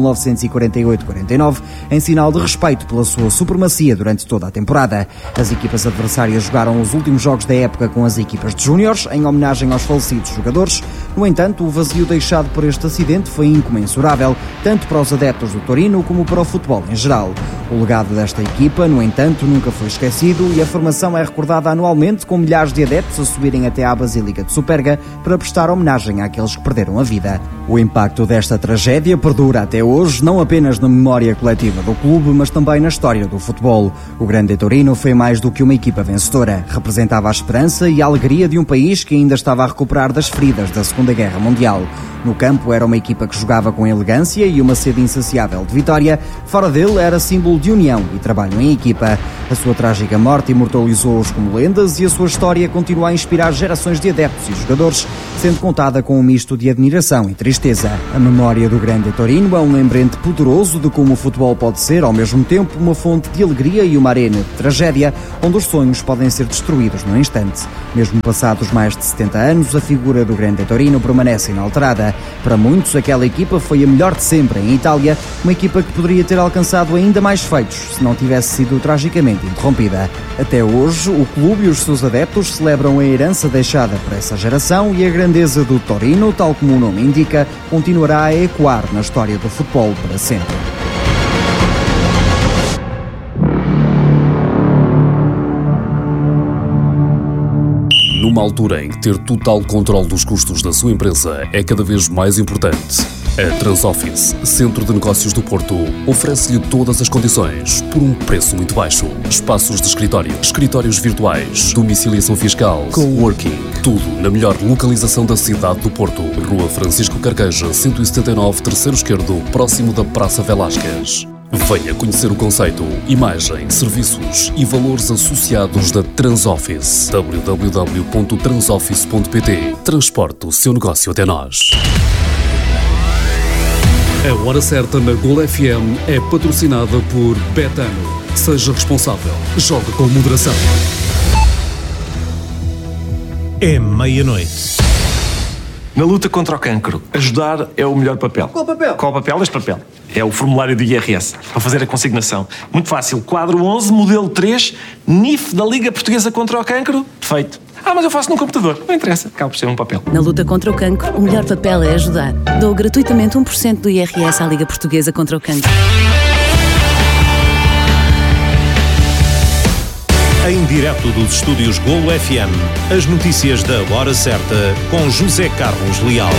e quarenta e oito a quarenta e nove, em sinal de respeito pela sua supremacia durante toda a temporada. As equipas adversárias jogaram os últimos jogos da época com as equipas de júniores, em homenagem aos falecidos jogadores. No entanto, o vazio deixado por este acidente foi incomensurável, tanto para os adeptos do Torino como para o futebol em geral. O legado desta equipa, no entanto, nunca foi esquecido e a formação é recordada anualmente com milhares de adeptos a subirem até à Basílica de Superga para prestar homenagem àqueles que perderam a vida. O impacto desta tragédia perdura até hoje, não apenas na memória coletiva do clube, mas também na história do futebol. O Grande Torino foi mais do que uma equipa vencedora. Representava a esperança e a alegria de um país que ainda estava a recuperar das feridas da Segunda Guerra Mundial. No campo era uma equipa que jogava com elegância e uma sede insaciável de vitória. Fora dele era símbolo de união e trabalho em equipa. A sua trágica morte imortalizou-os como lendas e a sua história continua a inspirar gerações de adeptos e jogadores, sendo contada com um misto de admiração e tristeza. A memória do Grande Torino é um lembrete poderoso de como o futebol pode ser, ao mesmo tempo, uma fonte de alegria e uma arena de tragédia, onde os sonhos podem ser destruídos no instante. Mesmo passados mais de setenta anos, a figura do Grande Torino permanece inalterada. Para muitos, aquela equipa foi a melhor de sempre em Itália, uma equipa que poderia ter alcançado ainda mais feitos se não tivesse sido tragicamente interrompida. Até hoje, o clube e os seus adeptos celebram a herança deixada por essa geração e a grandeza do Torino, tal como o nome indica, continuará a ecoar na história do futebol para sempre. Numa altura em que ter total controle dos custos da sua empresa é cada vez mais importante, a Transoffice, Centro de Negócios do Porto, oferece-lhe todas as condições por um preço muito baixo. Espaços de escritório, escritórios virtuais, domiciliação fiscal, coworking, tudo na melhor localização da cidade do Porto. Rua Francisco Carqueja, cento e setenta e nove, terceiro esquerdo, próximo da Praça Velásquez. Venha conhecer o conceito, imagem, serviços e valores associados da Transoffice. w w w ponto transoffice ponto p t. Transporte o seu negócio até nós. A Hora Certa na Golo F M é patrocinada por Betano. Seja responsável. Jogue com moderação. É meia-noite. Na luta contra o cancro, ajudar é o melhor papel. Qual papel? Qual papel? Este papel. É o formulário do I R S, para fazer a consignação. Muito fácil. Quadro onze, modelo três, N I F da Liga Portuguesa contra o Cancro. Feito. Ah, mas eu faço num computador. Não interessa. Acaba por ser um papel. Na luta contra o cancro, o melhor papel é ajudar. Dou gratuitamente um por cento do I R S à Liga Portuguesa contra o Cancro. Em direto dos estúdios Golo F M, as notícias da Hora Certa com José Carlos Leal.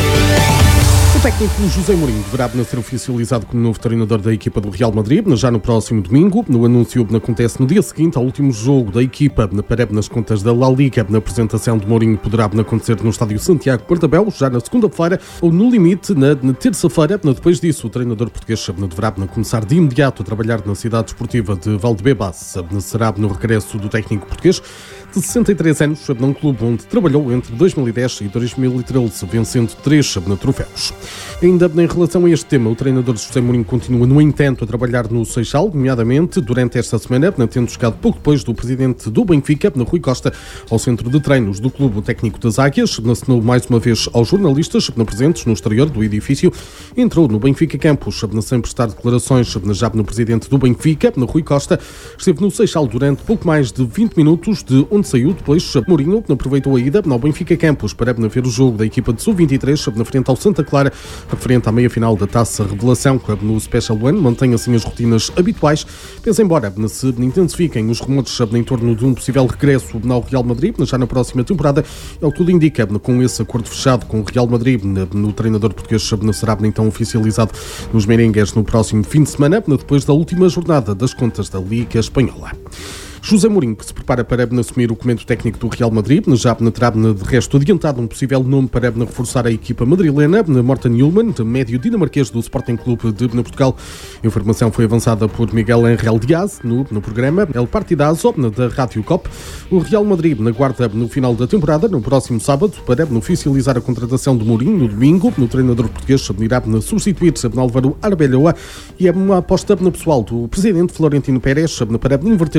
O técnico José Mourinho deverá ser oficializado como novo treinador da equipa do Real Madrid já no próximo domingo. No anúncio acontece no dia seguinte ao último jogo da equipa para nas contas da La Liga. Na apresentação de Mourinho poderá acontecer no estádio Santiago Bernabéu já na segunda-feira ou no limite na, na terça-feira. Depois disso, o treinador português deverá começar de imediato a trabalhar na cidade esportiva de Valdebebas. Será no regresso do técnico português de sessenta e três anos, num clube onde trabalhou entre dois mil e dez e dois mil e treze, vencendo três troféus. Ainda em relação a este tema, o treinador José Mourinho continua, no entanto, a trabalhar no Seixal, nomeadamente durante esta semana, tendo chegado pouco depois do presidente do Benfica, Rui Costa, ao centro de treinos do clube técnico das Águias, assinou mais uma vez aos jornalistas presentes no exterior do edifício, entrou no Benfica Campus, sem prestar declarações, já no presidente do Benfica, Rui Costa, esteve no Seixal durante pouco mais de vinte minutos, de onde saiu depois. Mourinho aproveitou a ida ao Benfica Campus para ver o jogo da equipa de sub vinte e três, na frente ao Santa Clara, referente à meia-final da Taça Revelação. No Special One mantém assim as rotinas habituais, pese embora se intensifiquem os rumores em torno de um possível regresso ao Real Madrid já na próxima temporada. É o que tudo indica, com esse acordo fechado com o Real Madrid, no treinador português será então oficializado nos merengues no próximo fim de semana, depois da última jornada das contas da Liga Espanhola. José Mourinho, que se prepara para assumir o comando técnico do Real Madrid, já terá de resto adiantado um possível nome para reforçar a equipa madrilena, Morten Hjulmand, médio dinamarquês do Sporting Clube de Portugal. A informação foi avançada por Miguel Ángel Diaz no, no programa El Partidazo da Rádio Cop. O Real Madrid aguarda no final da temporada, no próximo sábado, para oficializar a contratação de Mourinho no domingo. No treinador português irá substituir Álvaro Arbeloa e é uma aposta pessoal do presidente Florentino Pérez para inverter o ciclo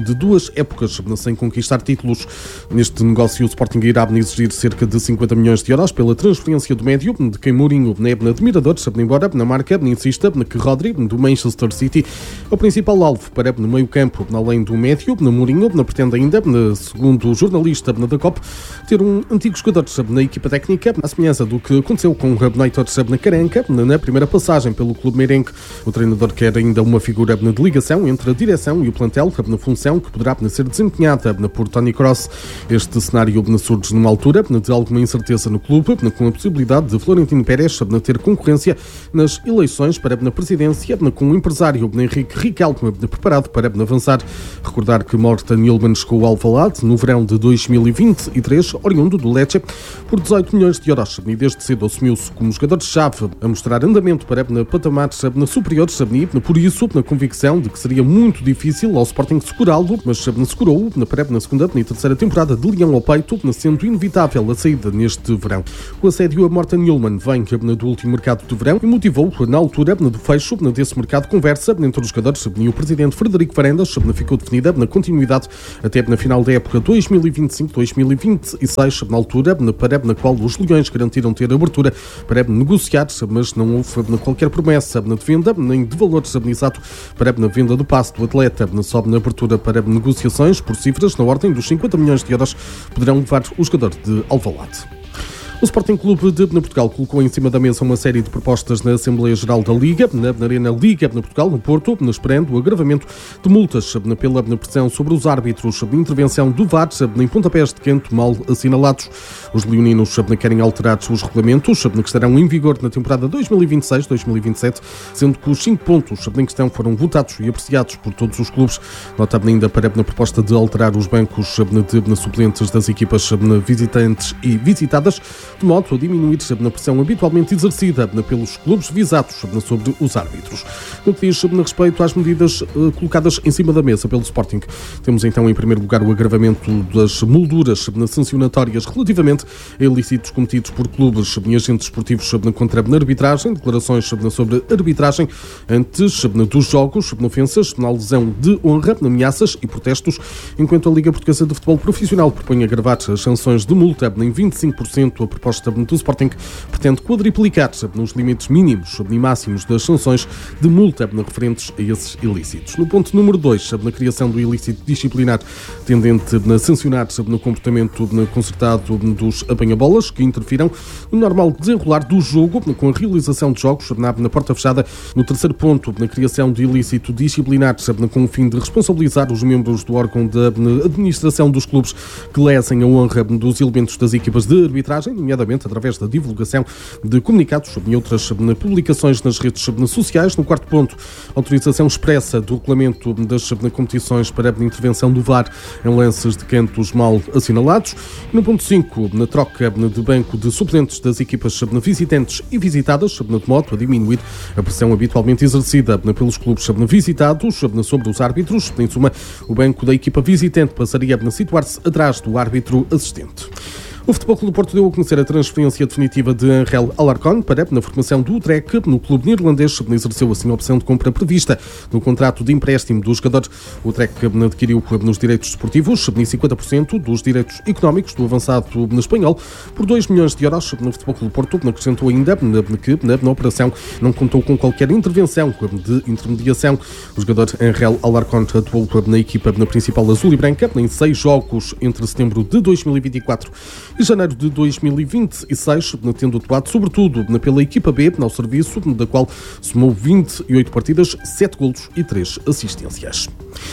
de duas épocas sem conquistar títulos. Neste negócio, o Sporting irá exigir cerca de cinquenta milhões de euros pela transferência do médio, de quem Mourinho é admirador, embora na marca insista que Rodri, do Manchester City, é o principal alvo para no meio campo. Além do médio, Mourinho pretende ainda, segundo o jornalista da C O P, ter um antigo jogador na equipa técnica, à semelhança do que aconteceu com o Neitor Caranca na primeira passagem pelo clube merengue. O treinador quer ainda uma figura de ligação entre a direção e o plantel, na função que poderá ser desempenhada por Tony Kroos. Este cenário surge numa altura de alguma incerteza no clube, com a possibilidade de Florentino Pérez ter concorrência nas eleições para a presidência, com o empresário Henrique Riquelme preparado para avançar. Recordar que Morten Hjulmand chegou ao Alvalade no verão de dois mil e vinte e três, oriundo do Lecce, por dezoito milhões de euros, e desde cedo assumiu-se como jogador-chave a mostrar andamento para patamares superiores, por isso, na convicção de que seria muito difícil ao Sporting segurá-lo, mas segurou-o para na segunda e terceira temporada de Leão ao peito, sendo inevitável a saída neste verão. O assédio a Morten Hjulmand vem do último mercado de verão e motivou, na altura do fecho desse mercado, conversa entre os jogadores e o presidente Frederico Varandas ficou definida na continuidade até na final da época dois mil e vinte e cinco dois mil e vinte e seis, na altura para na qual os Leões garantiram ter abertura para negociar, mas não houve qualquer promessa de venda nem de valor exato para a venda do passe do atleta. Sobe na abertura para negociações por cifras na ordem dos cinquenta milhões de euros poderão levar o jogador de Alvalade. O Sporting Clube de Portugal colocou em cima da mesa uma série de propostas na Assembleia Geral da Liga, na Arena Liga de Portugal, no Porto, esperando o agravamento de multas pela pressão sobre os árbitros, de intervenção do V A R em pontapés de canto mal assinalados. Os leoninos querem alterar os regulamentos, que estarão em vigor na temporada dois mil e vinte e seis dois mil e vinte e sete, sendo que os cinco pontos em questão foram votados e apreciados por todos os clubes. Nota ainda para a proposta de alterar os bancos de suplentes das equipas visitantes e visitadas, de modo a diminuir a pressão habitualmente exercida pelos clubes visados sobre os árbitros. No que diz respeito às medidas colocadas em cima da mesa pelo Sporting, temos então em primeiro lugar o agravamento das molduras sancionatórias relativamente a ilícitos cometidos por clubes e agentes esportivos contra a arbitragem, declarações sobre arbitragem antes dos jogos, ofensas na lesão de honra, ameaças e protestos, enquanto a Liga Portuguesa de Futebol Profissional propõe agravar as sanções de multa em vinte e cinco por cento. A proposta do Sporting pretende quadriplicar nos limites mínimos e máximos das sanções de multa referentes a esses ilícitos. No ponto número dois, na criação do ilícito disciplinar tendente a sancionar no comportamento concertado dos apanha-bolas que interfiram no normal desenrolar do jogo com a realização de jogos na, na porta fechada. No terceiro ponto, na criação de ilícito disciplinar com o fim de responsabilizar os membros do órgão da administração dos clubes que lesem a honra dos elementos das equipas de arbitragem, nomeadamente através da divulgação de comunicados e outras publicações nas redes sociais. No quarto ponto, autorização expressa do regulamento das competições para a intervenção do V A R em lances de cantos mal assinalados. E no ponto cinco, na troca de banco de suplentes das equipas visitantes e visitadas, de modo a diminuir a pressão habitualmente exercida pelos clubes visitados sobre os árbitros. Em suma, o banco da equipa visitante passaria a situar-se atrás do árbitro assistente. O Futebol Clube do Porto deu a conhecer a transferência definitiva de Angel Alarcón para na formação do Utrecht no clube neerlandês. Exerceu assim a opção de compra prevista no contrato de empréstimo do jogador. O Utrecht adquiriu nos direitos desportivos cinquenta por cento dos direitos económicos do avançado espanhol por dois milhões de euros. No Futebol Clube do Porto acrescentou ainda que na operação não contou com qualquer intervenção de intermediação. O jogador Angel Alarcón atuou na equipa na principal azul e branca em seis jogos entre setembro de dois mil e vinte e quatro e janeiro de dois mil e vinte e seis, tendo atuado sobretudo pela equipa B, ao serviço da qual somou vinte e oito partidas, sete golos e três assistências.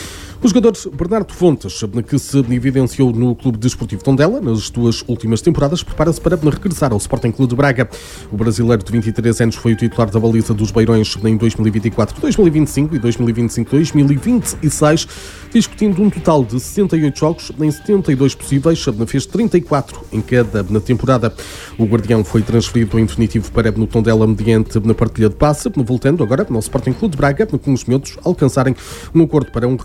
O jogador Bernardo Fontes, que se evidenciou no Clube Desportivo Tondela nas duas últimas temporadas, prepara-se para regressar ao Sporting Clube de Braga. O brasileiro de vinte e três anos foi o titular da baliza dos Beirões em dois mil e vinte e quatro dois mil e vinte e cinco e dois mil e vinte e cinco dois mil e vinte e seis, discutindo um total de sessenta e oito jogos em setenta e dois possíveis, fez trinta e quatro em cada na temporada. O guardião foi transferido em definitivo para no Tondela mediante na partilha de passe, voltando agora ao Sporting Clube de Braga, com os miúdos alcançarem um acordo para um regresso do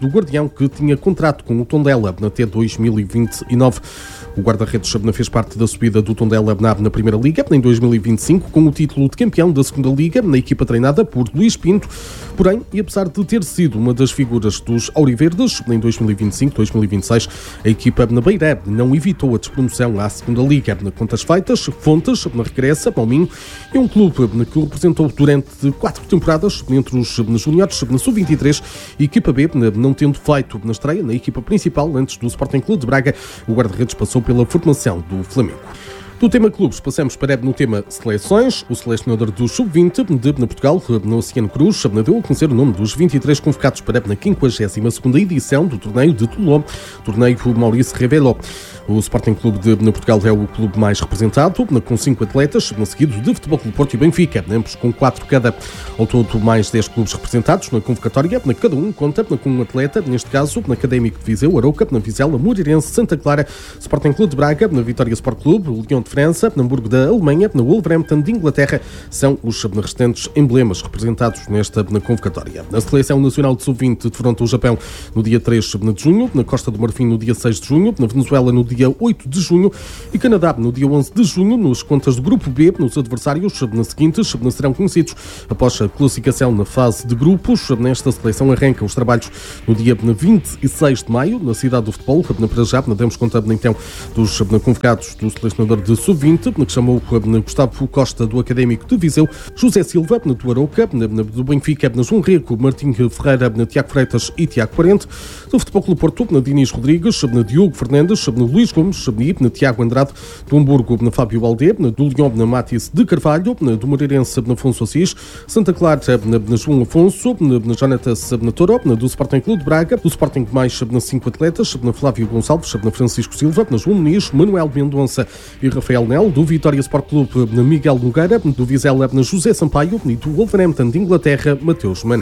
Guardião, que tinha contrato com o Tondela até dois mil e vinte e nove. O guarda-redes fez parte da subida do Tondela na Primeira Liga em dois mil e vinte e cinco, com o título de campeão da Segunda Liga, na equipa treinada por Luís Pinto. Porém, e apesar de ter sido uma das figuras dos Auriverdes, em dois mil e vinte e cinco, dois mil e vinte e seis, a equipa na Beirã não evitou a despromoção à Segunda Liga. Na contas feitas, Fontes na regressa ao Minho, e um clube que o representou durante quatro temporadas entre os juniores na sub vinte e três e equipa B, não tendo feito na estreia na equipa principal antes do Sporting Clube de Braga. O guarda-redes passou pela formação do Flamengo. Do tema clubes, passamos para no tema seleções. O selecionador do sub vinte de Portugal, no Oceano Cruz, deu a conhecer o nome dos vinte e três convocados para na quinquagésima segunda edição do torneio de Toulon, torneio Maurice Revello. O Sporting Clube de Portugal é o clube mais representado, com cinco atletas, seguido de Futebol Clube Porto e Benfica, ambos com quatro cada. Ao todo, mais dez clubes representados na convocatória, cada um conta com um atleta, neste caso, na Académico de Viseu, Arouca, na Vizela, Moreirense, Santa Clara, Sporting Clube de Braga, na Vitória Sport Clube, o Lyon de França, na Hamburgo da Alemanha, na Wolverhampton de Inglaterra, são os restantes emblemas representados nesta na convocatória. A Seleção Nacional de sub vinte defronta o Japão no dia três de junho, na Costa do Marfim no dia seis de junho, na Venezuela no dia oito de junho e Canadá no dia onze de junho. Nos contas do Grupo B, nos adversários na seguintes serão conhecidos após a classificação na fase de grupos. Nesta seleção arranca os trabalhos no dia vinte e seis de maio, na cidade do futebol. Para já, demos conta então dos convocados do selecionador de sub vinte, que chamou Gustavo Costa do Académico de Viseu, José Silva do Arouca, do Benfica, João Rico, Martim Ferreira, Tiago Freitas e Tiago Parente, do Futebol Clube Porto, Dinis Rodrigues, Diogo Fernandes, Luís Gomes, na Tiago Andrade, do Hamburgo, na Fábio Alde, do Lyon, na Matisse de Carvalho, do Moreirense, na Afonso Assis, Santa Clara, na João Afonso, na Jonatas, na Toro, do Sporting Clube de Braga, do Sporting mais na cinco atletas, na Flávio Gonçalves, na Francisco Silva, na João Muniz, Manuel Mendonça e Rafael Nel, do Vitória Sport Clube, na Miguel Nogueira, do Vizela, na José Sampaio e do Wolverhampton de Inglaterra, Mateus Mané.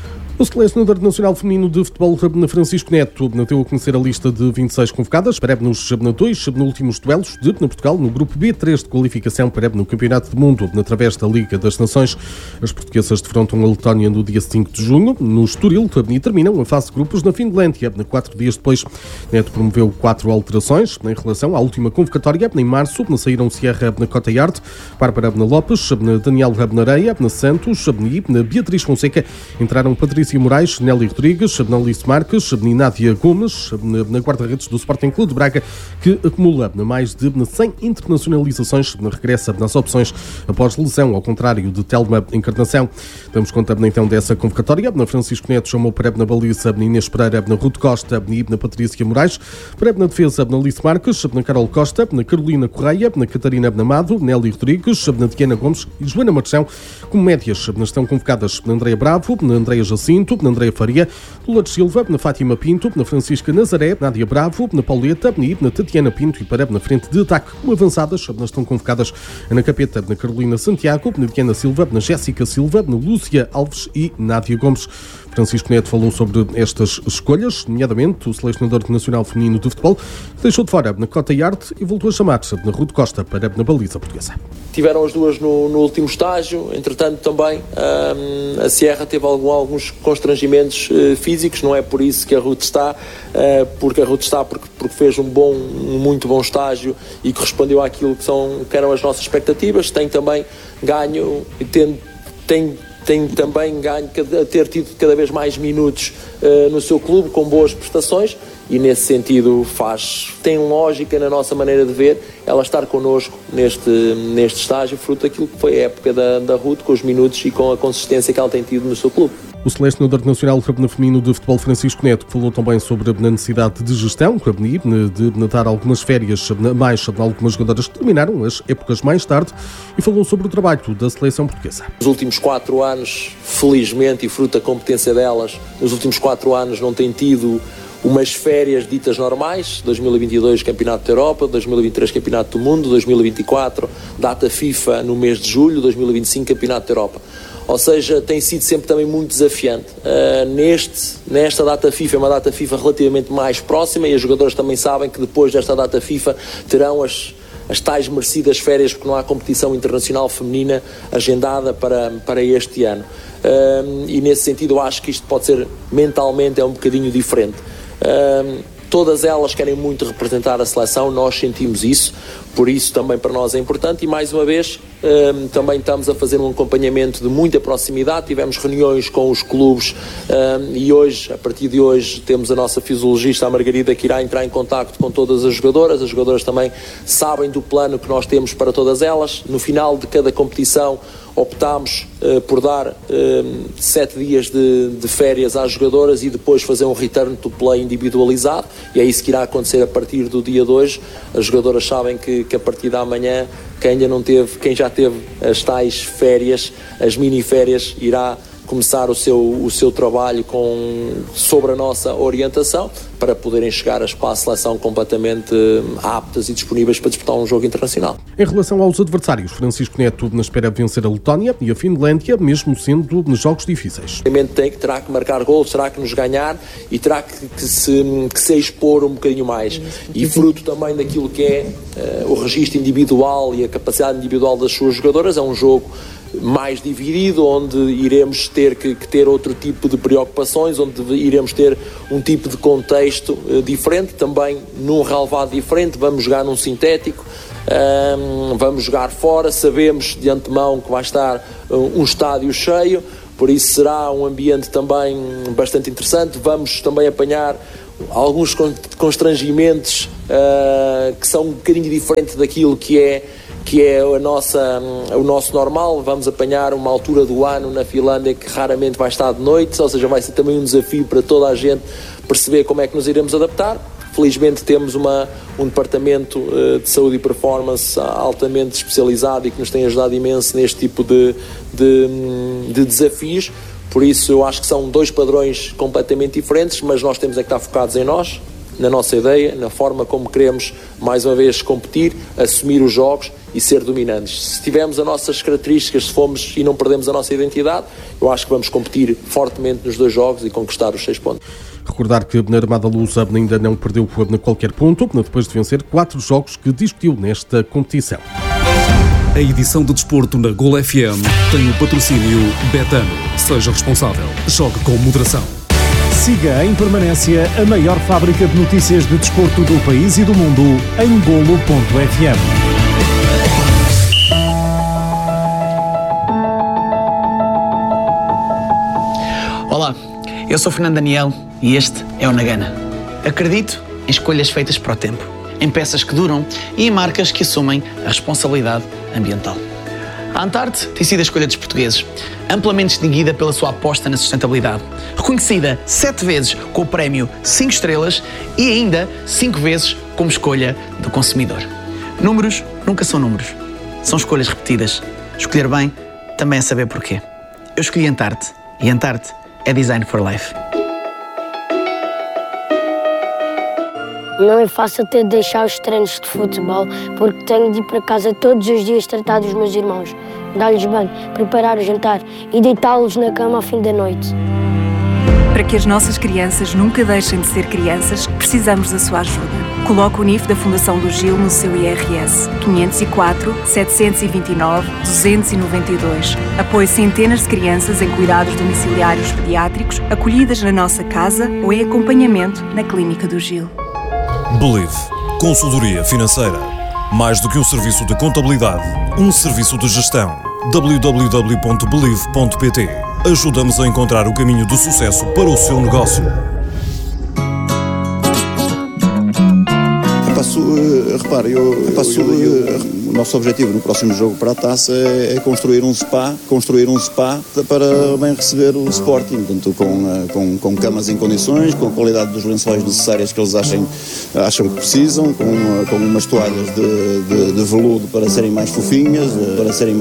O selecionador nacional feminino de futebol, Francisco Neto, deu a conhecer a lista de vinte e seis convocadas para nos dois últimos duelos de Portugal no grupo B três de qualificação para no Campeonato do Mundo através da Liga das Nações. As portuguesas defrontam a Letónia no dia cinco de junho, no Estoril, e terminam a fase de grupos na Finlândia, quatro dias depois. Neto promoveu quatro alterações em relação à última convocatória. Em março, saíram Sierra na Cotayard, Bárbara Lopes, Daniel Nareia, Santos e Beatriz Fonseca. Entraram Patrícia Moraes, Nelly Rodrigues, Annalise Marques e Nádia Gomes, na guarda-redes do Sporting Clube de Braga, que acumula mais de cem internacionalizações, regressa nas opções após lesão, ao contrário de Telma Encarnação. Damos conta então dessa convocatória. Na Francisco Neto chamou para na baliza Inês Pereira, na Ruth Costa e na Patrícia Moraes, para na defesa na Alice Marques, na Carol Costa, na Carolina Correia, na Catarina Amado, Nelly Rodrigues, na Diana Gomes e Joana Marchão. Como médias estão convocadas na Andréia Bravo, na Andréia Jacinto, na Andréia Faria, Dolores Silva, na Fátima Pinto, na Francisca Nazaré, Nádia Bravo, na Pauleta e na Tatiana Pinto, e para na frente de ataque como avançadas estão convocadas na Capeta, na Carolina Santiago, na Diana Silva, na Jéssica Silva, na Lúcia Alves e Nádia Gomes. Francisco Neto falou sobre estas escolhas, nomeadamente o selecionador nacional feminino de futebol, que deixou de fora na Cotayard e voltou a chamar-se na Ruth Costa para na baliza portuguesa. Tiveram as duas no, no último estágio, entretanto também hum, a Sierra teve algum, alguns constrangimentos uh, físicos, não é por isso que a Ruth está, uh, porque a Ruth está porque, porque fez um bom, um muito bom estágio e correspondeu àquilo que, são, que eram as nossas expectativas. Tem também ganho, tem, tem tem também ganho a ter tido cada vez mais minutos uh, no seu clube, com boas prestações, e nesse sentido faz, tem lógica na nossa maneira de ver ela estar connosco neste, neste estágio, fruto daquilo que foi a época da, da Ruth, com os minutos e com a consistência que ela tem tido no seu clube. O selecionador nacional feminino de futebol, Francisco Neto, falou também sobre a necessidade de gestão, de dar algumas férias mais a algumas jogadoras que terminaram as épocas mais tarde, e falou sobre o trabalho da seleção portuguesa. Nos últimos quatro anos, felizmente, e fruto da competência delas, nos últimos quatro anos não tem tido umas férias ditas normais. Dois mil e vinte e dois Campeonato da Europa, dois mil e vinte e três Campeonato do Mundo, dois mil e vinte e quatro data FIFA no mês de julho, dois mil e vinte e cinco Campeonato da Europa. Ou seja, tem sido sempre também muito desafiante. Uh, neste, nesta data FIFA, é uma data FIFA relativamente mais próxima, e as jogadoras também sabem que depois desta data FIFA terão as, as tais merecidas férias, porque não há competição internacional feminina agendada para, para este ano. um, e nesse sentido eu acho que isto pode ser, mentalmente, é um bocadinho diferente. Um, todas elas querem muito representar a seleção, nós sentimos isso, por isso também para nós é importante, e mais uma vez um, também estamos a fazer um acompanhamento de muita proximidade, tivemos reuniões com os clubes um, e hoje, a partir de hoje, temos a nossa fisiologista, a Margarida, que irá entrar em contacto com todas as jogadoras. As jogadoras também sabem do plano que nós temos para todas elas. No final de cada competição optámos uh, por dar uh, sete dias de, de férias às jogadoras e depois fazer um return to play individualizado, e é isso que irá acontecer a partir do dia de hoje. As jogadoras sabem que, que a partir da manhã, quem ainda não teve, quem já teve as tais férias, as mini férias, irá começar o seu, o seu trabalho com, sobre a nossa orientação, para poderem chegar às para a seleção completamente aptas e disponíveis para disputar um jogo internacional. Em relação aos adversários, Francisco Neto na espera de vencer a Letónia e a Finlândia, mesmo sendo nos jogos difíceis. Tem que, terá que marcar gols, terá que nos ganhar e terá que, que, se, que se expor um bocadinho mais. E fruto também daquilo que é uh, o registro individual e a capacidade individual das suas jogadoras, é um jogo mais dividido, onde iremos ter que, que ter outro tipo de preocupações, onde iremos ter um tipo de contexto uh, diferente, também num relevado diferente. Vamos jogar num sintético, um, vamos jogar fora, sabemos de antemão que vai estar um, um estádio cheio, por isso será um ambiente também bastante interessante. Vamos também apanhar alguns constrangimentos uh, que são um bocadinho diferente daquilo que é que é a nossa, o nosso normal. Vamos apanhar uma altura do ano na Finlândia que raramente vai estar de noite, ou seja, vai ser também um desafio para toda a gente perceber como é que nos iremos adaptar. Felizmente temos uma, um departamento uh, de saúde e performance altamente especializado e que nos tem ajudado imenso neste tipo de, de, de desafios. Por isso eu acho que são dois padrões completamente diferentes, mas nós temos é que estar focados em nós, na nossa ideia, na forma como queremos mais uma vez competir, assumir os jogos e ser dominantes. Se tivermos as nossas características, se fomos e não perdemos a nossa identidade, eu acho que vamos competir fortemente nos dois jogos e conquistar os seis pontos. Recordar que a Armada Lusa ainda não perdeu qualquer ponto, depois de vencer quatro jogos que discutiu nesta competição. A edição de desporto na Golo F M tem o patrocínio Betano. Seja responsável. Jogue com moderação. Siga em permanência a maior fábrica de notícias de desporto do país e do mundo em golo ponto f m. Olá, eu sou Fernando Daniel e este é o Nagana. Acredito em escolhas feitas para o tempo, em peças que duram e em marcas que assumem a responsabilidade ambiental. A Antarte tem sido a escolha dos portugueses, amplamente distinguida pela sua aposta na sustentabilidade, reconhecida sete vezes com o prémio cinco estrelas e ainda cinco vezes como escolha do consumidor. Números nunca são números, são escolhas repetidas. Escolher bem também é saber porquê. Eu escolhi Antarte e Antarte é Design for Life. Não é fácil ter de deixar os treinos de futebol, porque tenho de ir para casa todos os dias tratar dos meus irmãos, dar-lhes banho, preparar o jantar e deitá-los na cama ao fim da noite. Para que as nossas crianças nunca deixem de ser crianças, precisamos da sua ajuda. Coloque o N I F da Fundação do Gil no seu I R S. quinhentos e quatro, setecentos e vinte e nove, duzentos e noventa e dois. Apoie centenas de crianças em cuidados domiciliários pediátricos, acolhidas na nossa casa ou em acompanhamento na Clínica do Gil. Believe. Consultoria financeira. Mais do que um serviço de contabilidade, um serviço de gestão. w w w ponto believe ponto p t. Ajuda-nos a encontrar o caminho do sucesso para o seu negócio. Passo, uh, repare, eu, passo, eu, eu, eu, o nosso objetivo no próximo jogo para a taça é, é construir um spa, construir um spa para bem receber o Sporting, portanto, com, uh, com, com camas em condições, com a qualidade dos lençóis necessárias que eles achem, acham que precisam, com, uh, com umas toalhas de, de, de veludo para serem mais fofinhas, uh, para serem mais